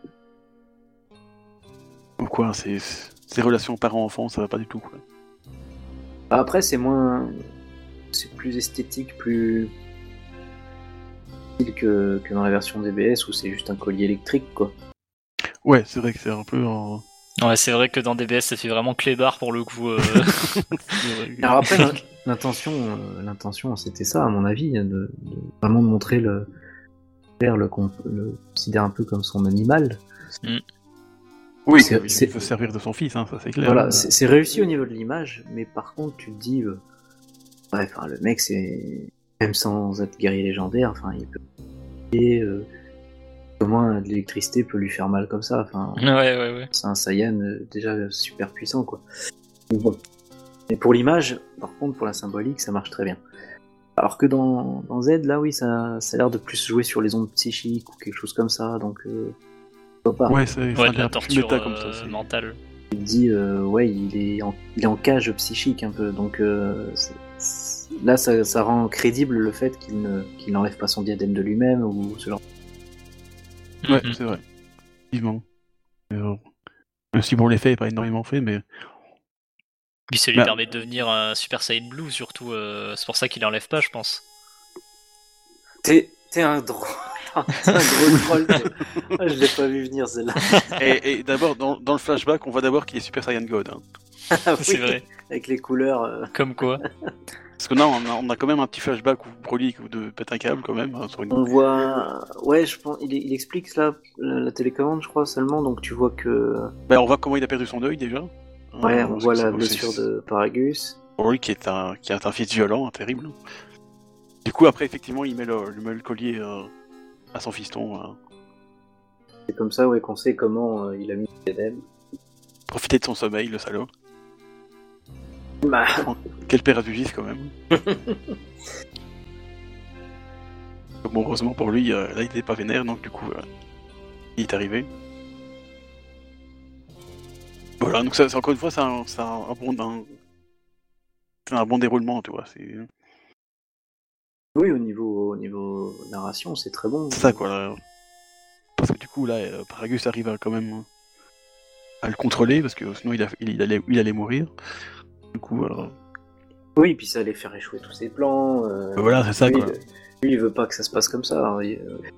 C: Ou quoi, ces relations parents-enfants, ça va pas du tout, quoi.
B: Après, c'est plus esthétique, plus que dans la version DBS où c'est juste un collier électrique, quoi.
C: Ouais, c'est vrai que c'est un peu en...
A: Ouais, c'est vrai que dans DBS, ça fait vraiment clébard pour le coup.
B: Alors après, l'intention, c'était ça, à mon avis, de vraiment montrer le père le considère un peu comme son animal.
C: Oui, il veut servir de son fils, hein, ça c'est clair.
B: Voilà, c'est réussi au niveau de l'image, mais par contre, tu te dis, le mec, c'est même sans être guerrier légendaire, il peut comment de l'électricité peut lui faire mal comme ça,
A: ouais.
B: C'est un Saiyan déjà super puissant, quoi. Bon. Mais pour l'image, par contre, pour la symbolique, ça marche très bien. Alors que dans Z, là, oui, ça a l'air de plus jouer sur les ondes psychiques ou quelque chose comme ça, donc pas.
C: Ouais, c'est
A: de la torture comme ça, mentale.
B: Il dit, il est en cage psychique un peu, donc là, ça rend crédible le fait qu'il n'enlève pas son diadème de lui-même ou ce genre.
C: Ouais, c'est vrai. Effectivement. Même si bon, l'effet n'est pas énormément fait, mais...
A: Puis ça lui permet de devenir un Super Saiyan Blue, surtout. C'est pour ça qu'il l'enlève pas, je pense.
B: T'es un drôle. C'est un gros troll. Je l'ai pas vu venir, celle-là.
C: Et d'abord, dans le flashback, on voit d'abord qu'il est Super Saiyan God. Hein.
B: Oui,
A: c'est vrai.
B: Avec les couleurs.
A: Comme quoi.
C: Parce que là, on a quand même un petit flashback où Broly pète un câble quand même. Hein, sur une...
B: On voit... Ouais, je pense... Il explique là, la télécommande, je crois, seulement, donc tu vois que...
C: on voit comment il a perdu son œil, déjà.
B: Ouais, on voit la blessure de Paragus.
C: Broly qui est un fils violent, terrible. Du coup, après, effectivement, il met le collier à son fiston.
B: C'est comme ça qu'on sait comment il a mis l'ADN.
C: Profiter de son sommeil, le salaud.
B: Bah...
C: Quel père abusif quand même. Bon, heureusement pour lui, là il était pas vénère, donc du coup, il est arrivé. Voilà, donc ça, encore une fois, c'est un bon déroulement, tu vois.
B: Oui, au niveau narration, c'est très bon.
C: C'est ça, quoi. Là. Parce que du coup, là, Paragus arrive quand même à le contrôler, parce que sinon il allait mourir. Du coup,
B: oui, puis ça allait faire échouer tous ses plans.
C: Voilà, c'est ça,
B: lui,
C: quoi.
B: Lui, il veut pas que ça se passe comme ça. Hein.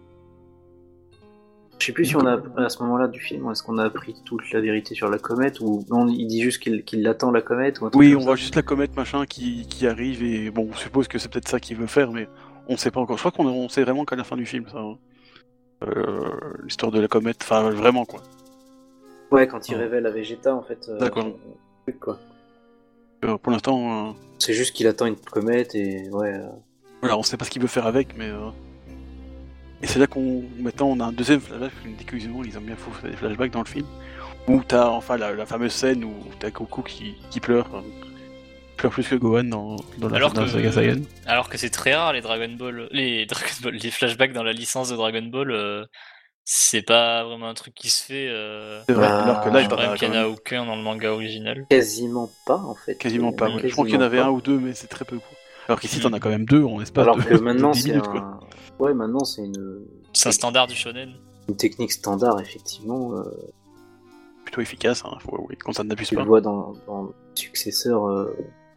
B: Je sais plus si on a, à ce moment-là du film, est-ce qu'on a appris toute la vérité sur la comète, ou non, il dit juste qu'il attend la comète, ou un truc
C: oui,
B: comme
C: on voit juste la comète, machin, qui arrive, et bon, on suppose que c'est peut-être ça qu'il veut faire, mais on sait pas encore. Je crois qu'on sait vraiment qu'à la fin du film, ça. L'histoire de la comète, enfin, vraiment, quoi.
B: Ouais, quand il révèle à Vegeta, en fait.
C: D'accord.
B: Truc, quoi.
C: Pour l'instant...
B: C'est juste qu'il attend une comète, et ouais...
C: Voilà, on sait pas ce qu'il veut faire avec, mais... Et c'est là maintenant, on a un deuxième flashback, parce que curieusement, ils ont bien fait des flashbacks dans le film, où t'as enfin la fameuse scène où t'as Goku qui pleure, pleure plus que Gohan dans la Saga Saiyan.
A: Alors que c'est très rare les les flashbacks dans la licence de Dragon Ball, c'est pas vraiment un truc qui se fait.
C: C'est vrai, alors que là,
A: je crois qu'il n'y en a aucun dans le manga original.
B: Quasiment pas, en fait.
C: Quasiment pas, ouais. Je crois qu'il y en avait un ou deux, mais c'est très peu, quoi. Alors qu'ici, t'en as quand même deux en espace
B: alors
C: de
B: que maintenant,
C: 10 minutes, quoi.
B: Ouais, maintenant, c'est une...
A: C'est un standard du shonen.
B: Une technique standard, effectivement.
C: Plutôt efficace, hein, quand ça n'abuse pas.
B: Tu le vois dans le successeur...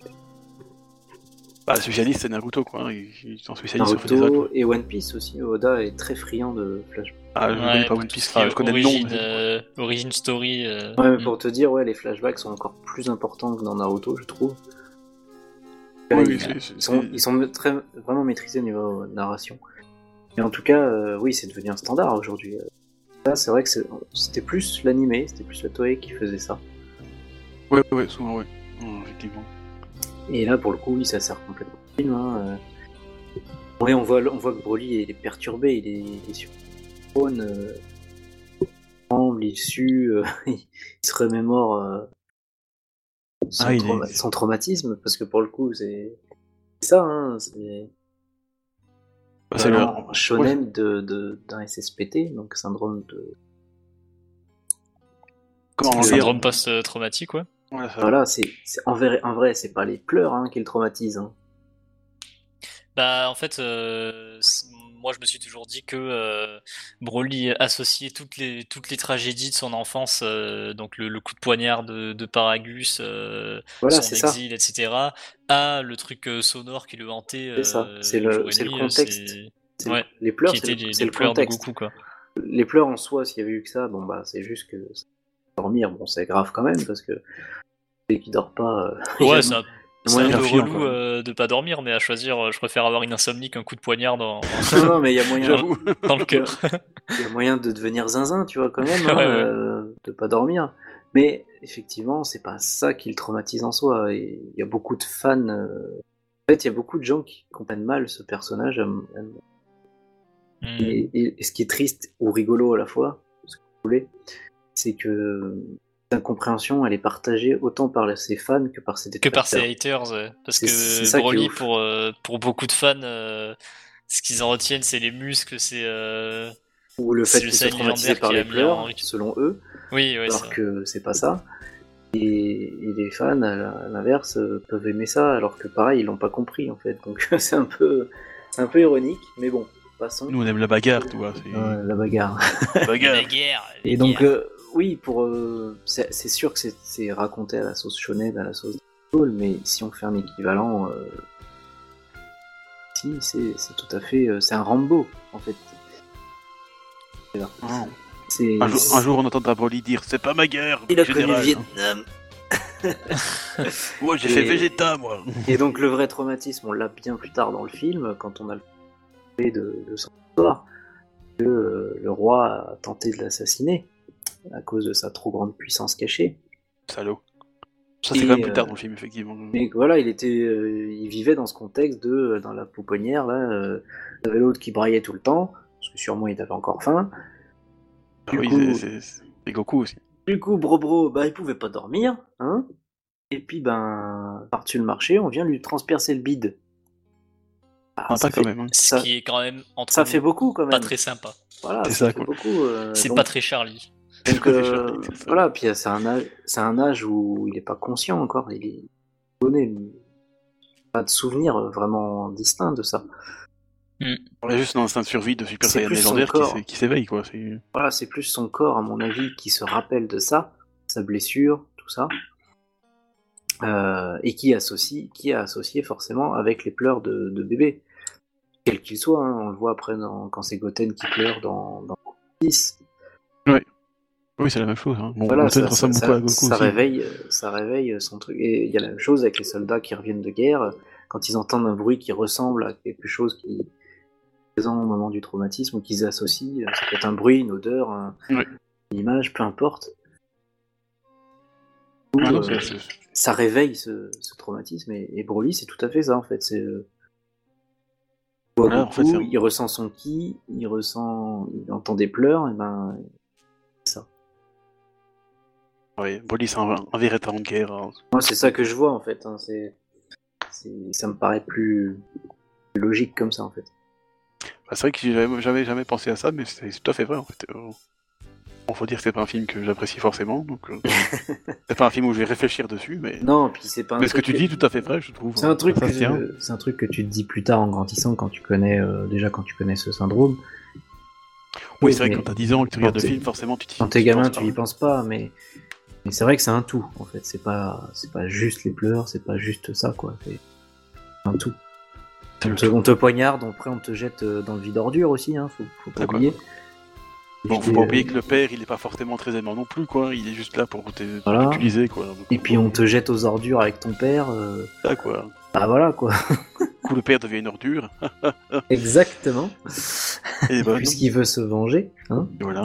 C: Bah, le spécialiste, c'est Naruto, quoi. Ils sont spécialistes
B: Naruto
C: sur des
B: et One Piece aussi. Oda est très friand de flashbacks.
C: Ah, je connais pas One Piece, je connais le nom.
A: Origin Story.
B: Ouais, mais pour te dire, les flashbacks sont encore plus importants que dans Naruto, je trouve.
C: Oui,
B: ils sont vraiment maîtrisés au niveau narration. Mais en tout cas, oui, c'est devenu un standard aujourd'hui. Là, c'est vrai que c'était plus l'animé, c'était plus la Toei qui faisait ça.
C: Ouais, souvent, ouais. Effectivement.
B: Et là, pour le coup, oui, ça sert complètement au film. Hein. Ouais, on voit que Broly est perturbé, il est sur le trône, il tremble, il sue, il se remémore son traumatisme, parce que pour le coup, c'est ça, hein, c'est un shonen d'un SSPT, donc syndrome de...
A: Syndrome post-traumatique, ouais.
B: Voilà, c'est en vrai, c'est pas les pleurs qui le traumatisent. Hein.
A: Bah, en fait, moi je me suis toujours dit que Broly associait toutes les tragédies de son enfance, donc le coup de poignard de Paragus,
B: voilà,
A: son exil, etc., à le truc sonore qui le hantait.
B: C'est ça, c'est le contexte.
A: Ouais,
B: les pleurs,
A: c'est
B: le
A: pleurs
B: contexte.
A: De Goku, quoi.
B: Les pleurs en soi, s'il y avait eu que ça, bon bah c'est juste que dormir, bon c'est grave quand même parce que dès qu'il dort pas.
A: Ouais, c'est un peu relou de pas dormir, mais à choisir, je préfère avoir une insomnie qu'un coup de poignard dans.
B: Non, mais il y a moyen.
A: Dans le cœur.
B: Il y a moyen de devenir zinzin, tu vois, quand même, de pas dormir. Mais effectivement, c'est pas ça qui le traumatise en soi. Et il y a beaucoup de fans. En fait, il y a beaucoup de gens qui comprennent mal ce personnage. Et ce qui est triste ou rigolo à la fois, ce que vous voulez, c'est que l'incompréhension, elle est partagée autant par ses fans que par ses détracteurs.
A: Que par ses haters, parce que Broly, pour beaucoup de fans, ce qu'ils en retiennent, c'est les muscles, c'est
B: ou le fait qu'ils soient traumatisés par les pleurs, selon eux.
A: Oui,
B: alors que c'est pas ça. Et les fans, à l'inverse, peuvent aimer ça, alors que pareil, ils l'ont pas compris en fait. Donc c'est un peu ironique, mais bon.
C: Nous on aime la bagarre, tu vois.
B: La bagarre.
A: La bagarre.
B: Et donc, oui, c'est sûr que c'est raconté à la sauce shonen, à la sauce Dragon Ball, mais si on fait un équivalent, si, c'est tout à fait... c'est un Rambo, en fait.
C: Un jour on entendra Broly dire « C'est pas ma guerre,
B: il a connu le Vietnam !»
C: Moi j'ai fait Vegeta, moi.
B: Et donc le vrai traumatisme, on l'a bien plus tard dans le film, quand on a le de son histoire, que le roi a tenté de l'assassiner à cause de sa trop grande puissance cachée.
C: Salaud. Ça c'est quand même plus tard dans le film, effectivement.
B: Mais voilà, il vivait dans ce contexte dans la pouponnière, là, il y avait l'autre qui braillait tout le temps, parce que sûrement il avait encore faim.
C: Et Goku aussi.
B: Du coup, Bro, il pouvait pas dormir, hein. Et puis, par-dessus le marché, on vient lui transpercer le bide.
C: Quand même. Hein.
A: Ce qui est quand même
B: ça fait beaucoup quand même.
A: Pas très sympa.
B: Voilà, ça fait beaucoup.
A: C'est donc... pas très Charlie.
B: Donc, voilà, puis c'est un âge où il est pas conscient encore. Il est donné pas de souvenir vraiment distinct de ça.
C: On a juste un instinct de survie de Super Saiyan légendaire qui s'éveille, quoi.
B: Voilà, c'est plus son corps, à mon avis, qui se rappelle de ça, sa blessure, tout ça, et qui a associé forcément avec les pleurs de bébé, quel qu'il soit. Hein, on le voit après quand c'est Goten qui pleure dans 10.
C: Oui, c'est la même chose. Hein. Bon,
B: voilà, ça réveille son truc. Et il y a la même chose avec les soldats qui reviennent de guerre, quand ils entendent un bruit qui ressemble à quelque chose qui est présent au moment du traumatisme, ou qu'ils associent, ça peut être un bruit, une odeur, une image, peu importe. Ça réveille ce traumatisme, et Broly, c'est tout à fait ça, en fait. C'est il ressent son ki, il entend des pleurs, et c'est ça.
C: Oui, Broly, c'est un véritable guerre. Hein.
B: Moi, c'est ça que je vois, en fait. Hein. Ça me paraît plus logique comme ça, en fait.
C: C'est vrai que j'ai jamais pensé à ça, mais c'est tout à fait vrai, en fait. Faut dire que c'est pas un film que j'apprécie forcément, donc c'est pas un film où je vais réfléchir dessus, mais...
B: Non, puis c'est pas un
C: mais ce que tu dis est tout à fait vrai, je trouve.
B: C'est un truc que tu te dis plus tard en grandissant, quand tu connais ce syndrome.
C: Oui, c'est vrai que quand t'as 10 ans et que tu regardes le film, forcément tu t'y...
B: Quand t'es gamin, tu y penses pas, mais c'est vrai que c'est un tout, en fait. C'est pas juste les pleurs, c'est pas juste ça, quoi. C'est un tout. On te poignarde, après on te jette dans le vide ordure aussi, hein, faut pas oublier.
C: Bon, faut pas oublier que le père, il est pas forcément très aimant non plus, quoi. Il est juste là pour t'utiliser, quoi. Donc,
B: et puis on te jette aux ordures avec ton père.
C: Ça, quoi.
B: Ah voilà, quoi.
C: Du coup, le père devient une ordure.
B: Exactement.
C: Et
B: puisqu'il veut se venger, hein.
C: Et voilà.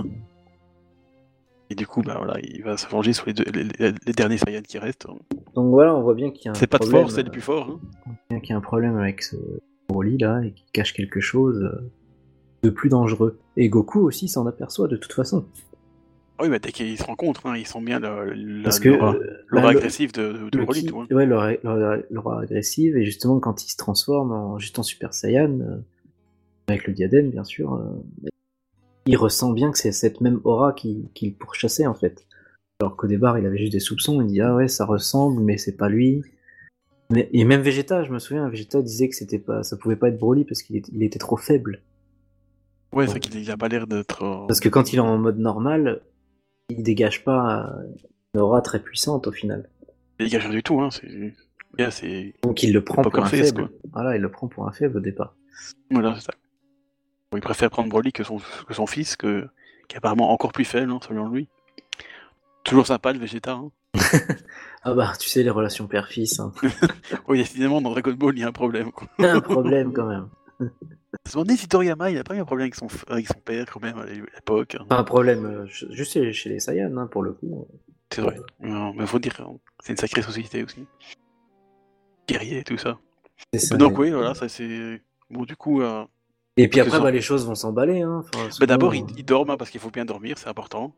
C: Et du coup, il va se venger sur les derniers Saiyans qui restent.
B: Donc voilà, on voit bien qu'il y a un
C: c'est
B: problème.
C: C'est pas de force, c'est le plus fort. Hein.
B: On voit bien qu'il y a un problème avec ce Broly là, et qu'il cache quelque chose de plus dangereux. Et Goku aussi s'en aperçoit de toute façon.
C: Oui, mais dès qu'ils se rencontrent, hein, ils sont bien l'aura agressive de Broly. Tout, hein.
B: Ouais, l'aura agressive, et justement quand il se transforme en Super Saiyan, avec le diadème bien sûr, il ressent bien que c'est cette même aura qu'il pourchassait en fait. Alors qu'au départ il avait juste des soupçons, il dit ah ouais ça ressemble mais c'est pas lui. Et même Vegeta, je me souviens, Vegeta disait que ça pouvait pas être Broly parce qu'il était trop faible.
C: Ouais, c'est vrai qu'il a pas l'air d'être...
B: Parce que quand il est en mode normal, il dégage pas une aura très puissante au final.
C: Il dégage rien du tout, hein.
B: Donc il le prend pour un faible. Voilà, il le prend pour un faible au départ.
C: Voilà, c'est ça. Bon, il préfère prendre Broly que son fils, qui est apparemment encore plus faible, hein, selon lui. Toujours sympa, le Vegeta. Hein.
B: Ah bah, tu sais, les relations père-fils. Hein.
C: Oui, décidément, dans Dragon Ball, il y a un problème. Quoi.
B: Il y a un problème, quand même.
C: Je me demandais si Toriyama, il a pas eu un problème avec son père, quand même, à l'époque. Hein.
B: Pas un problème, juste chez les Saiyans, hein, pour le coup.
C: C'est vrai. Mais faut dire, c'est une sacrée société aussi. Guerrier, tout ça.
B: Ça,
C: donc oui, voilà, ça c'est... Bon, du coup...
B: Et puis après, les choses vont s'emballer. Hein. Souvent,
C: d'abord, ils dorment, hein, parce qu'il faut bien dormir, c'est important.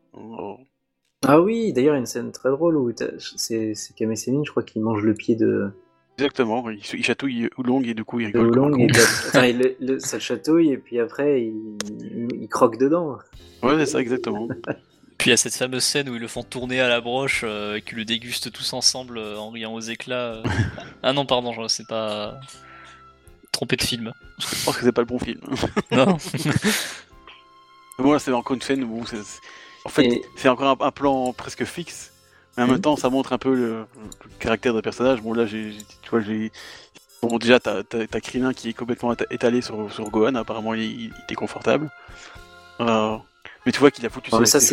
B: Ah oui, d'ailleurs, il y a une scène très drôle où c'est Kame Sennin, je crois, qui mange le pied de...
C: Exactement, il chatouille Oolong et du coup il rigole.
B: Ça le chatouille et puis après il croque dedans.
C: Ouais, c'est ça, exactement.
A: Puis il y a cette fameuse scène où ils le font tourner à la broche et qu'ils le dégustent tous ensemble en riant aux éclats. Ah non, pardon, je sais pas... Trompé de film.
C: Je pense que c'est pas le bon film.
A: Non.
C: Bon, là c'est encore une scène où en fait c'est encore un plan presque fixe. Mais en même temps, ça montre un peu le caractère des personnages. Bon, là, Bon, déjà, t'as Krillin qui est complètement étalé sur Gohan. Apparemment, il était confortable. Mais tu vois qu'il a foutu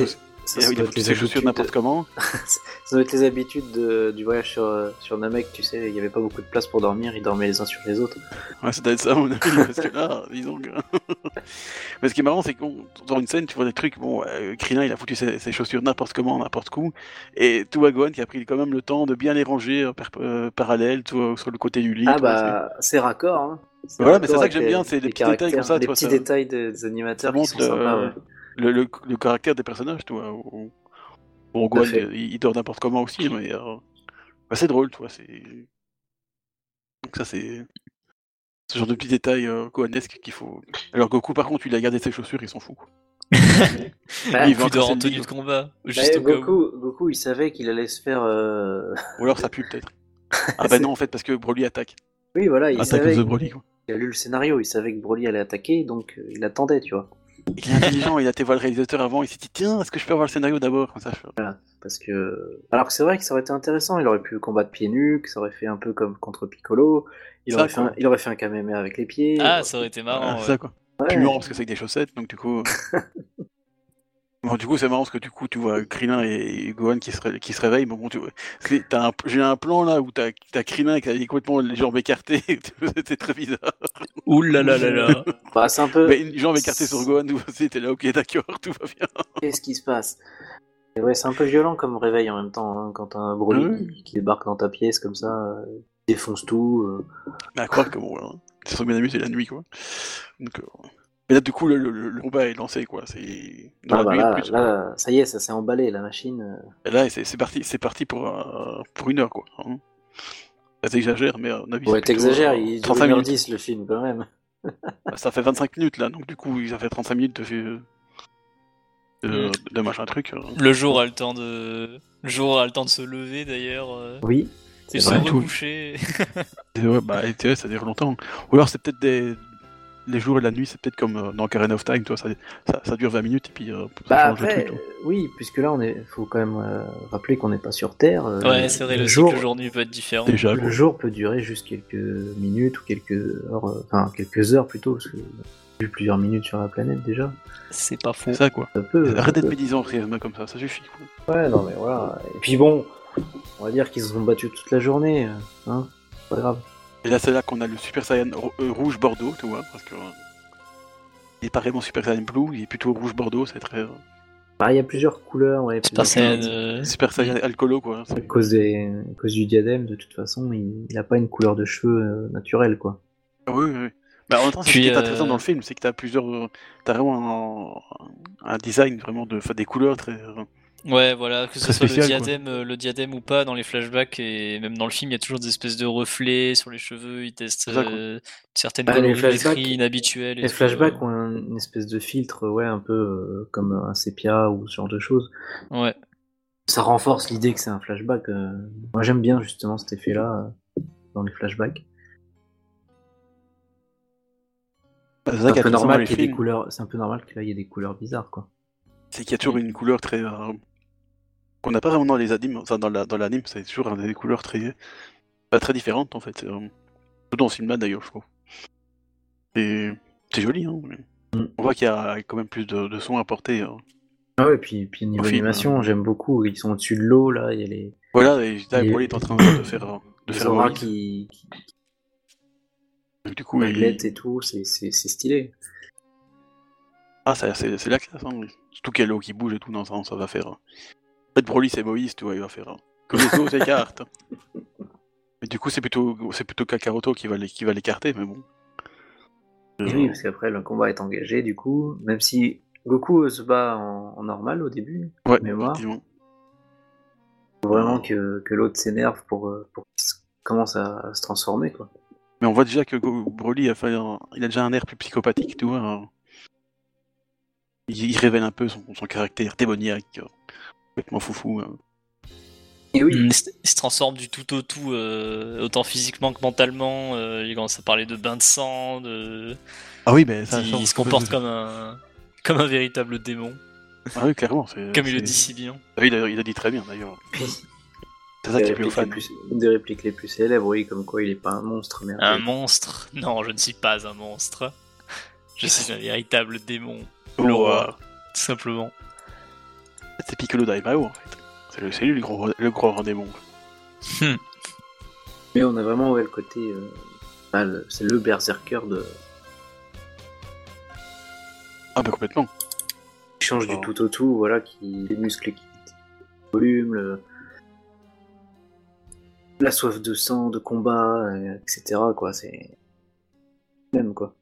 C: ses chaussures n'importe comment.
B: Ça doit être les habitudes du voyage sur Namek, tu sais. Il n'y avait pas beaucoup de place pour dormir. Ils dormaient les uns sur les autres.
C: Ouais, ça doit être ça, mon avis. Parce que là, disons que... Mais ce qui est marrant, c'est que dans une scène, tu vois des trucs, Krillin, il a foutu ses chaussures n'importe comment, n'importe où, et tout à Gohan qui a pris quand même le temps de bien les ranger parallèles, sur le côté du lit.
B: Ah bah, c'est raccord, hein.
C: Voilà, mais c'est ça que j'aime bien, c'est les petits détails comme ça.
B: Les petits détails des animateurs qui sont sympas.
C: Le caractère des personnages, tu vois. Bon, Gohan, il dort n'importe comment aussi, mais c'est drôle, tu vois. Donc ça, c'est ce genre de petits détails gohanesques qu'il faut. Alors Goku, par contre, il a gardé ses chaussures, il s'en fout.
A: Il veut dehors en tenue de combat. Juste
B: Goku, il savait qu'il allait se faire.
C: Ou alors ça pue peut-être. Ah bah non, en fait, parce que Broly attaque.
B: Oui, voilà, il savait.
C: Broly, quoi.
B: Il a lu le scénario, il savait que Broly allait attaquer, donc il attendait, tu vois.
C: Il est intelligent, il a été voir le réalisateur avant, il s'est dit tiens, est-ce que je peux avoir le scénario d'abord comme ça,
B: Voilà, parce que. Alors que c'est vrai que ça aurait été intéressant, il aurait pu combattre pieds nus, que ça aurait fait un peu comme contre Piccolo, il aurait fait un Kamehameha avec les pieds.
A: Ah, ça aurait été marrant.
C: C'est ça quoi. Plus marrant parce que c'est avec des chaussettes, donc du coup. Bon, du coup, c'est marrant parce que du coup, tu vois Krillin et Gohan qui se réveillent. Bon, tu vois, j'ai un plan là où t'as Krillin qui a complètement les jambes écartées. C'était très bizarre.
A: Ouh là là là là.
B: Bah, c'est un peu.
C: Mais une jambe écartée sur Gohan, t'es là, ok, d'accord, tout va bien.
B: Qu'est-ce qui se passe? Et ouais, c'est un peu violent comme réveil en même temps, hein, quand t'as un Broly qui débarque dans ta pièce comme ça, défonce tout.
C: Mais à croire que bon, hein, c'est son bien ami, c'est la nuit quoi. Donc. Mais là, du coup, le combat est lancé, quoi. C'est
B: dans la nuit, là, ça y est, ça s'est emballé, la machine.
C: Et là, c'est parti pour 1 heure, quoi. Hein. Ça t'exagère, mais on a vu.
B: Ouais, t'exagères, il dure 1h10 le film, quand même.
C: Ça fait 25 minutes, là, donc du coup, ça fait 35 minutes de machin truc.
A: Le jour a le temps de se lever, d'ailleurs.
B: Oui.
A: Et se recoucher.
C: Ouais, bah, ça dure longtemps. Ou alors, c'est peut-être les jours et la nuit, c'est peut-être comme dans Ocarina of Time, toi, ça dure 20 minutes et puis ça change
B: après,
C: le truc.
B: Oui, puisque là, faut quand même rappeler qu'on n'est pas sur Terre.
A: Ouais, c'est vrai, le cycle jour-nuit peut être différent.
C: Déjà,
B: le jour peut durer juste quelques minutes ou quelques heures, quelques heures plutôt, parce que vu plusieurs minutes sur la planète déjà.
A: C'est pas faux.
C: C'est ça, quoi. Arrête d'être médisant, comme ça suffit, quoi.
B: Ouais, non, mais voilà. Et puis bon, on va dire qu'ils se sont battus toute la journée, hein, pas grave.
C: Et là, c'est là qu'on a le Super Saiyan rouge Bordeaux, tu vois, parce que il est pas vraiment Super Saiyan Blue, il est plutôt rouge Bordeaux, c'est très.
B: Il y a plusieurs couleurs, ouais.
C: Super Saiyan Alcolo, quoi.
B: À cause du diadème, de toute façon, il a pas une couleur de cheveux naturelle, quoi.
C: Oui. Bah, en même temps, c'est ce qui est intéressant dans le film, c'est que t'as vraiment un design vraiment des couleurs très.
A: Ouais, voilà, que ce soit le diadème ou pas, dans les flashbacks et même dans le film, il y a toujours des espèces de reflets sur les cheveux, ils testent certaines colorimétries inhabituelles.
B: Les flashbacks ont une espèce de filtre, ouais, un peu comme un sépia ou ce genre de choses.
A: Ouais.
B: Ça renforce l'idée que c'est un flashback. Moi, j'aime bien justement cet effet-là dans les flashbacks. C'est un peu normal qu'il y ait des couleurs. C'est un peu normal qu'il y ait des couleurs bizarres, quoi.
C: C'est qu'il y a toujours une couleur très qu'on n'a pas vraiment dans les animes, enfin dans l'anime, c'est toujours des couleurs très différentes en fait. Tout dans ce film-là d'ailleurs, je trouve. C'est joli, hein. On voit qu'il y a quand même plus de soins apportés.
B: Ah ouais, puis niveau animation, j'aime beaucoup. Ils sont au-dessus de l'eau là, il y a les.
C: Voilà, et Broly est en train de faire
B: Zora qui
C: du coup,
B: et tout, c'est stylé.
C: Ah, c'est la classe, hein. Surtout qu'il y a l'eau qui bouge et tout, non, ça va faire. En fait, Broly, c'est Moïse, tu vois, il va faire. Que les eaux s'écartent. Mais du coup, c'est plutôt Kakaroto qui va l'écarter, mais bon.
B: Oui, parce qu'après, le combat est engagé, du coup, même si Goku se bat en normal au début,
C: ouais,
B: mémoire. Il faut vraiment que l'autre s'énerve pour qu'il commence à se transformer, quoi.
C: Mais on voit déjà que Broly il a déjà un air plus psychopathique, tu vois. Il révèle un peu son caractère démoniaque, complètement foufou.
A: Et oui. Il se transforme du tout au tout, autant physiquement que mentalement. Il commence à parler de bain de sang,
C: Ah oui, mais ça.
A: Il se comporte comme un véritable démon.
C: Ah oui, clairement.
A: Comme il le dit si bien.
C: Ah oui, il a dit très bien d'ailleurs. C'est ça qui est plus fan.
B: Une des répliques les plus célèbres, oui, comme quoi il est pas un monstre. Mais
A: un monstre? Non, je ne suis pas un monstre. Je suis un véritable démon. Le roi, tout simplement.
C: C'est Piccolo Daimao en fait. C'est lui le gros démon.
B: Mais on a vraiment le côté. C'est le berserker de.
C: Ah, bah complètement.
B: Il change du tout au tout, voilà, les muscles qui volume, la soif de sang, de combat, etc. quoi, c'est. même, quoi.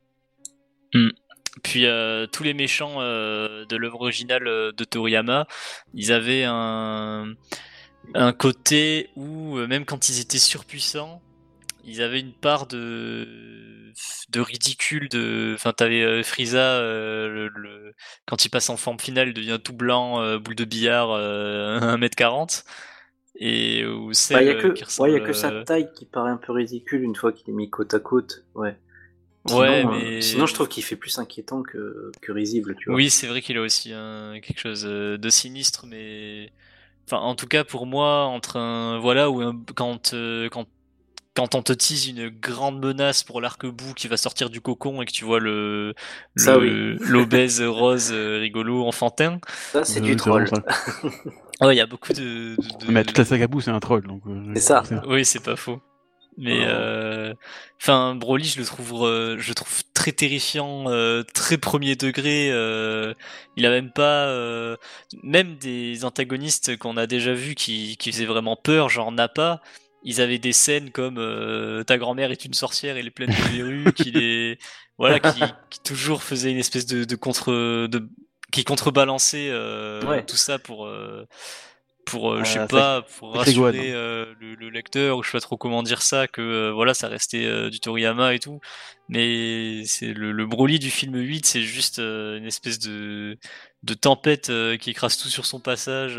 A: Puis tous les méchants de l'œuvre originale de Toriyama, ils avaient un côté où même quand ils étaient surpuissants, ils avaient une part de ridicule. Enfin, t'avais Frieza, quand il passe en forme finale, il devient tout blanc, boule de billard, 1m40. Et où c'est
B: il y a que sa taille qui paraît un peu ridicule une fois qu'il est mis côte à côte. Ouais. Sinon, je trouve qu'il fait plus inquiétant que risible, tu vois.
A: Oui, c'est vrai qu'il a aussi quelque chose de sinistre, mais enfin, en tout cas pour moi, entre quand on te tease une grande menace pour l'arc-bout qui va sortir du cocon et que tu vois l'obèse rose rigolo enfantin.
B: Ça, c'est du troll.
A: Ouais, il y a beaucoup de...
C: Mais toute la saga Boo, c'est un troll, donc.
B: C'est ça.
A: Oui, c'est pas faux. Mais enfin, Broly, je le trouve très terrifiant, très premier degré. Il a même pas, même des antagonistes qu'on a déjà vus qui faisaient vraiment peur, genre Nappa. Ils avaient des scènes comme ta grand-mère est une sorcière, elle est pleine de verrues, qui toujours faisait une espèce qui contrebalançait tout ça pour je sais pas, pour rassurer le lecteur, ou je sais pas trop comment dire ça, que voilà, ça restait du Toriyama et tout. Mais c'est le Broly du film 8, c'est juste une espèce de tempête qui écrase tout sur son passage,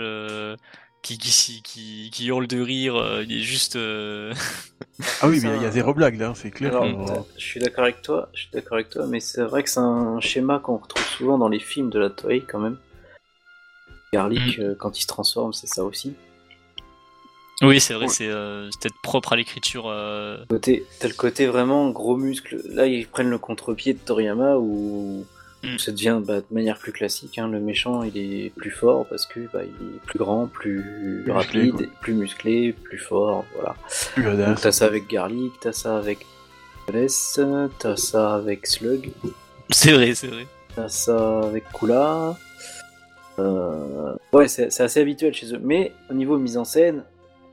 A: qui hurle de rire, il est juste...
C: Ah oui, mais il y a zéro blague là, c'est clair.
B: Alors, je suis d'accord avec toi, mais c'est vrai que c'est un schéma qu'on retrouve souvent dans les films de la Toei quand même. Garlic, quand il se transforme, c'est ça aussi.
A: Oui, c'est vrai, c'est peut-être propre à l'écriture.
B: T'as le côté vraiment gros muscle. Là, ils prennent le contre-pied de Toriyama où ça devient de manière plus classique. Hein. Le méchant, il est plus fort parce que il est plus grand, plus rapide, plus musclé, plus fort. Voilà. Donc, t'as ça avec Garlic, t'as ça avec Wallace, t'as ça avec Slug.
A: C'est vrai.
B: T'as ça avec Kula. Ouais, c'est assez habituel chez eux. Mais au niveau mise en scène,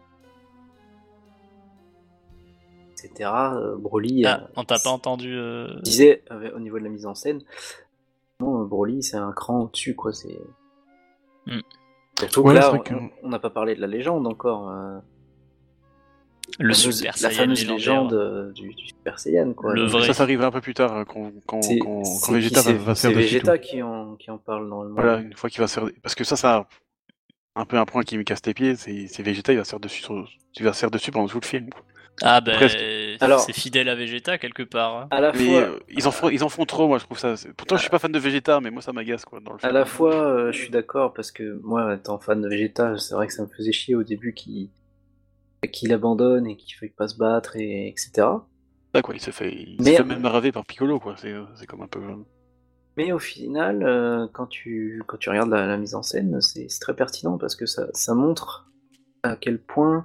B: etc., Broly.
A: On t'a pas entendu.
B: Disait au niveau de la mise en scène, Broly c'est un cran au-dessus, quoi. C'est. Surtout que là, on n'a pas parlé de la légende encore.
A: Le Super Saiyan,
B: la fameuse légende du Super Saiyan, quoi.
C: Le vrai. Ça arrivera un peu plus tard quand Vegeta va se faire dessus.
B: C'est Vegeta qui en parle normalement.
C: Voilà, une fois qu'il va se faire... Parce que ça un peu un point qui me casse les pieds, c'est Vegeta, il va se faire dessus pendant tout le film.
A: Ah ben, c'est fidèle à Vegeta quelque part. Hein.
B: À la fois,
C: ils en font trop, moi je trouve ça. Pourtant je suis pas fan de Vegeta, mais moi ça m'agace quoi. Dans le film.
B: À la fois, je suis d'accord parce que moi, étant fan de Vegeta, c'est vrai que ça me faisait chier au début qu'il abandonne et qu'il veuille pas se battre etc.
C: Ah quoi, il se fait même raver par Piccolo quoi. C'est comme un peu.
B: Mais au final, quand tu regardes la mise en scène, c'est très pertinent parce que ça montre à quel point.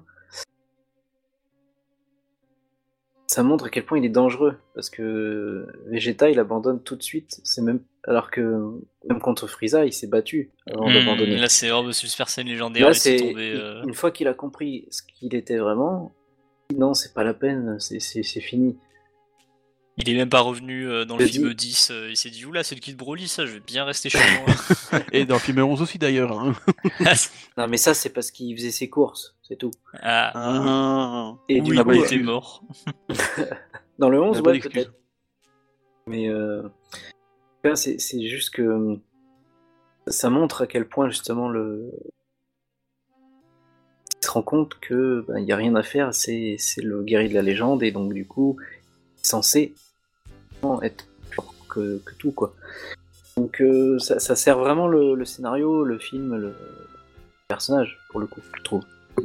B: Ça montre à quel point il est dangereux, parce que Vegeta il abandonne tout de suite, alors que même contre Frieza il s'est battu avant d'abandonner.
A: Là c'est vraiment Super Saiyan légendaire,
B: là c'est tombé, une fois qu'il a compris ce qu'il était vraiment, non c'est pas la peine, c'est fini.
A: Il est même pas revenu dans le film 10, il s'est dit oula c'est le Kid Broly ça, je vais bien rester chez moi.
C: Et dans le film 11 aussi d'ailleurs. Hein.
B: Non mais ça c'est parce qu'il faisait ses courses, c'est tout.
A: Et du coup il était mort.
B: Dans le 11 ouais peut-être. Mais c'est juste que ça montre à quel point justement il se rend compte que y a rien à faire, c'est le guerrier de la légende et donc du coup il est censé être plus fort que tout quoi. Donc ça sert vraiment le scénario, le film, le personnage pour le coup, je trouve.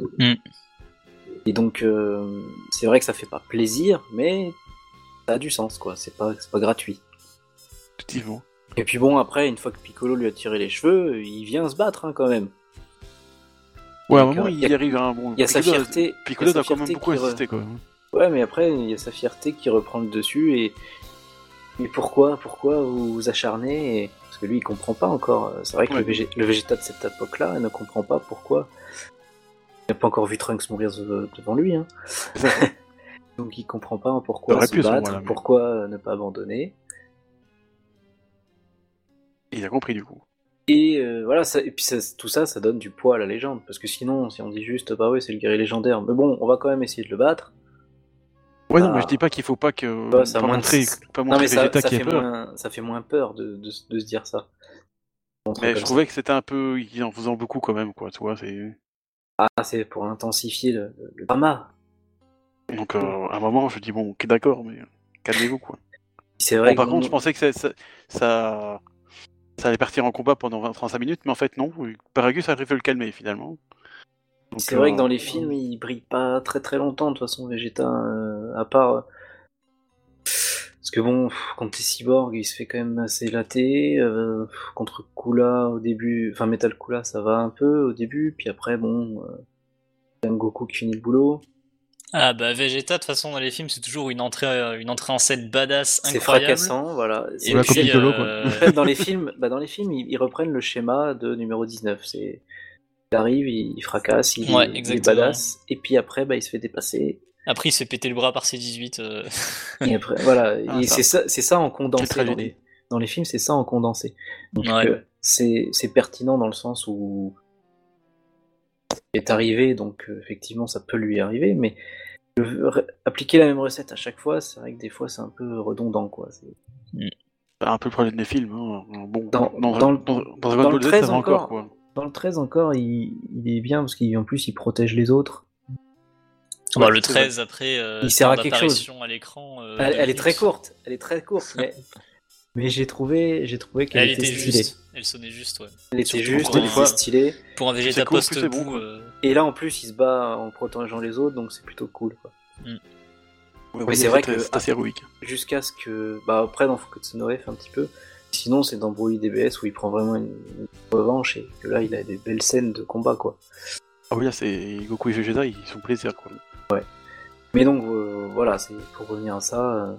B: Et donc c'est vrai que ça fait pas plaisir, mais ça a du sens quoi. C'est pas gratuit.
C: Effectivement.
B: Et puis bon après une fois que Piccolo lui a tiré les cheveux, il vient se battre hein, quand même.
C: Ouais, à un moment il arrive à un bon.
B: Il y a sa fierté.
C: Piccolo doit quand même beaucoup insister quoi.
B: Ouais mais après il y a sa fierté qui reprend le dessus et pourquoi vous vous acharnez parce que lui il comprend pas encore. C'est vrai que le Vegeta de cette époque-là ne comprend pas pourquoi. Il n'a pas encore vu Trunks mourir devant lui. Hein. Donc il comprend pas pourquoi se battre, pourquoi ne pas abandonner.
C: Et il a compris du coup.
B: Et voilà, et puis tout ça donne du poids à la légende, parce que sinon, si on dit juste, bah ouais, c'est le guerrier légendaire, mais bon, on va quand même essayer de le battre.
C: Ouais, non, mais je dis pas qu'il faut pas que.
B: Pas montrer Vegeta qui a peur. Ça fait moins peur de se dire ça.
C: Mais je trouvais que c'était un peu. Il en faisant beaucoup quand même, quoi, tu vois, c'est.
B: Ah, c'est pour intensifier le drama.
C: Donc, à un moment, je dis, bon, ok, d'accord, mais calmez-vous, quoi.
B: C'est vrai
C: par contre, je pensais que ça allait partir en combat pendant 20-35 minutes, mais en fait, non. Paragus arrive à le calmer, finalement.
B: Donc, c'est vrai que dans les films, il brille pas très très longtemps, de toute façon, Vegeta, à part... Parce que bon, contre les cyborgs, il se fait quand même assez latter. Contre Kula, au début... Enfin, Metal Kula, ça va un peu au début, puis après, bon... c'est un Goku qui finit le boulot.
A: Ah bah Vegeta, de toute façon, dans les films, c'est toujours une entrée en scène badass incroyable.
B: C'est fracassant, voilà.
A: Et puis,
B: en fait, dans les films, ils reprennent le schéma de numéro 19. Il arrive, il fracasse, il est badass, et puis après, il se fait dépasser.
A: Après, il se fait péter le bras par C-18.
B: Et après, voilà. Et c'est ça en condensé. Dans les films, c'est ça en condensé. Donc, c'est pertinent dans le sens où il est arrivé, donc effectivement, ça peut lui arriver, mais appliquer la même recette à chaque fois, c'est vrai que des fois, c'est un peu redondant, quoi.
C: C'est un peu le problème des films. Hein. Bon,
B: dans le 13 encore, quoi. Dans le 13 encore, il est bien parce qu'en plus, il protège les autres.
A: Bah, le 13 après,
B: il sert à quelque chose.
A: À l'écran.
B: Elle est très courte. Elle est très courte, mais j'ai trouvé qu'elle était stylée.
A: Juste. Elle sonnait juste, ouais.
B: Elle était juste, elle était stylée.
A: Pour un Vegeta post-bout.
B: Et là, en plus, il se bat en protégeant les autres, donc c'est plutôt cool, quoi.
C: Mais c'est vrai que c'est assez héroïque.
B: Jusqu'à ce que... après, dans Fukutsu no F, un petit peu. Sinon, c'est dans Broly DBS où il prend vraiment une revanche et que là, il a des belles scènes de combat, quoi.
C: Ah oui, là, c'est Goku et Vegeta, ils sont plaisir, quoi.
B: Ouais. Mais donc, voilà, c'est pour revenir à ça...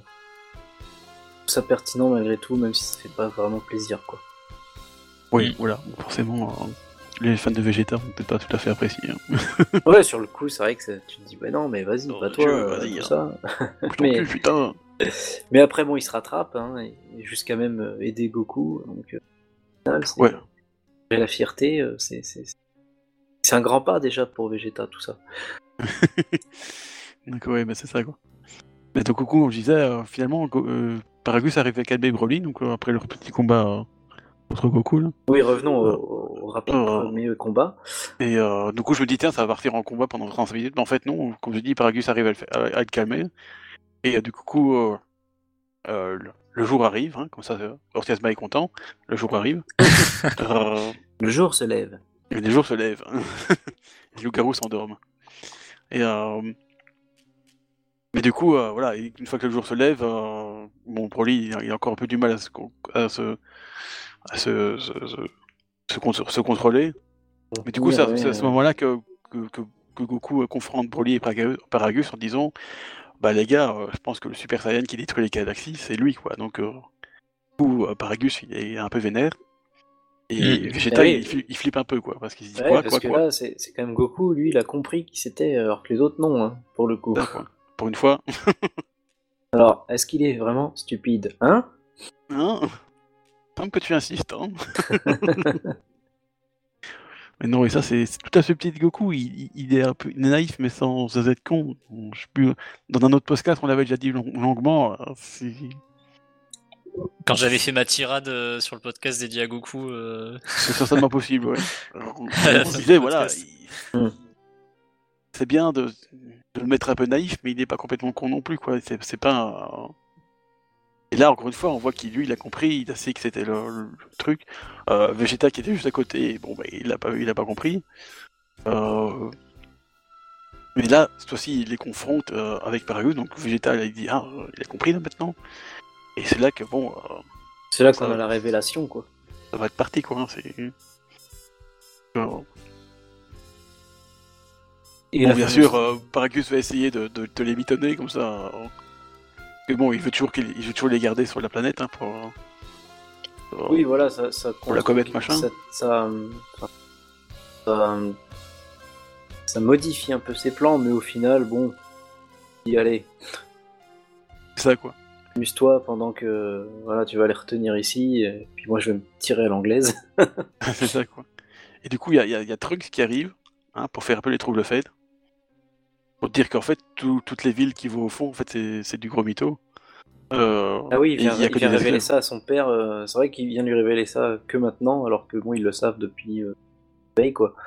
B: ça pertinent malgré tout, même si ça fait pas vraiment plaisir, quoi.
C: Oui, voilà, forcément, les fans de Vegeta vont peut-être pas tout à fait apprécier. Hein.
B: Ouais, sur le coup, c'est vrai que tu te dis, bah non, mais vas-y, toi, tout ça. Mais après, bon, il se rattrape, hein, et jusqu'à même aider Goku, donc, au final, c'est la fierté, c'est un grand pas déjà pour Vegeta, tout ça.
C: Donc, ouais, mais c'est ça, quoi. Mais donc, Goku, comme je disais, finalement, Paragus arrive à calmer Broly, donc après leur petit combat contre Goku, là.
B: Oui, revenons au rapide premier combat.
C: Et du coup, je me dis, tiens, ça va partir en combat pendant 35 minutes, mais en fait, non, comme je dis, Paragus arrive à le calmer. Et du coup, le jour arrive, hein, comme ça, Ortiasma est content, le jour arrive.
B: Le jour se lève.
C: Et les jours se lèvent. Les loups-garous s'endorment. Et mais du coup, voilà, une fois que le jour se lève, bon, Broly, il a encore un peu du mal à se contrôler. Mais du coup, c'est à ce moment-là que Goku confronte Broly et Paragus en disant, bah les gars, je pense que le Super Saiyan qui détruit les galaxies, c'est lui, quoi. Donc, du coup, Paragus, il est un peu vénère. Et Vegeta, il flippe un peu, quoi, parce qu'il se dit
B: parce que là, c'est quand même Goku, lui, il a compris qui c'était, alors que les autres, non, hein, pour le coup.
C: Pour une fois.
B: Alors, est-ce qu'il est vraiment stupide, hein?
C: Tant que tu insistes, hein. Mais non, et ça, c'est tout à ce petit Goku, il est un peu naïf, mais sans être con. Je sais plus, dans un autre podcast, on l'avait déjà dit longuement.
A: Quand j'avais fait ma tirade sur le podcast dédié à Goku...
C: C'est certainement possible, ouais. On disait, voilà, c'est bien de le mettre un peu naïf, mais il n'est pas complètement con non plus, quoi. C'est pas... Et là, encore une fois, on voit qu'il, lui, il a compris, il a su que c'était le truc. Vegeta qui était juste à côté, bon, il l'a pas compris. Mais là, cette fois-ci, il les confronte avec Paragus, donc Vegeta, il dit, il a compris, là, maintenant. Et c'est là que, bon...
B: c'est là qu'on a la révélation, quoi.
C: Ça va être parti, quoi, hein, c'est... Et bon, bien sûr, Paragus va essayer de les mitonner, comme ça... Mais bon, il veut toujours les garder sur la planète, hein, pour
B: oui, voilà, ça
C: pour la comète, machin.
B: Ça modifie un peu ses plans, mais au final, bon, dis allez.
C: C'est ça quoi.
B: Amuse-toi pendant que voilà, tu vas les retenir ici, et puis moi je vais me tirer à l'anglaise.
C: C'est ça quoi. Et du coup, il y a Trunks qui arrive pour faire un peu les troubles faits. Pour te dire qu'en fait, toutes les villes qui vont au fond, en fait, c'est du gros mytho.
B: Ah oui, il vient révéler ça à son père. C'est vrai qu'il vient lui révéler ça que maintenant, alors que bon, ils le savent depuis veille quoi.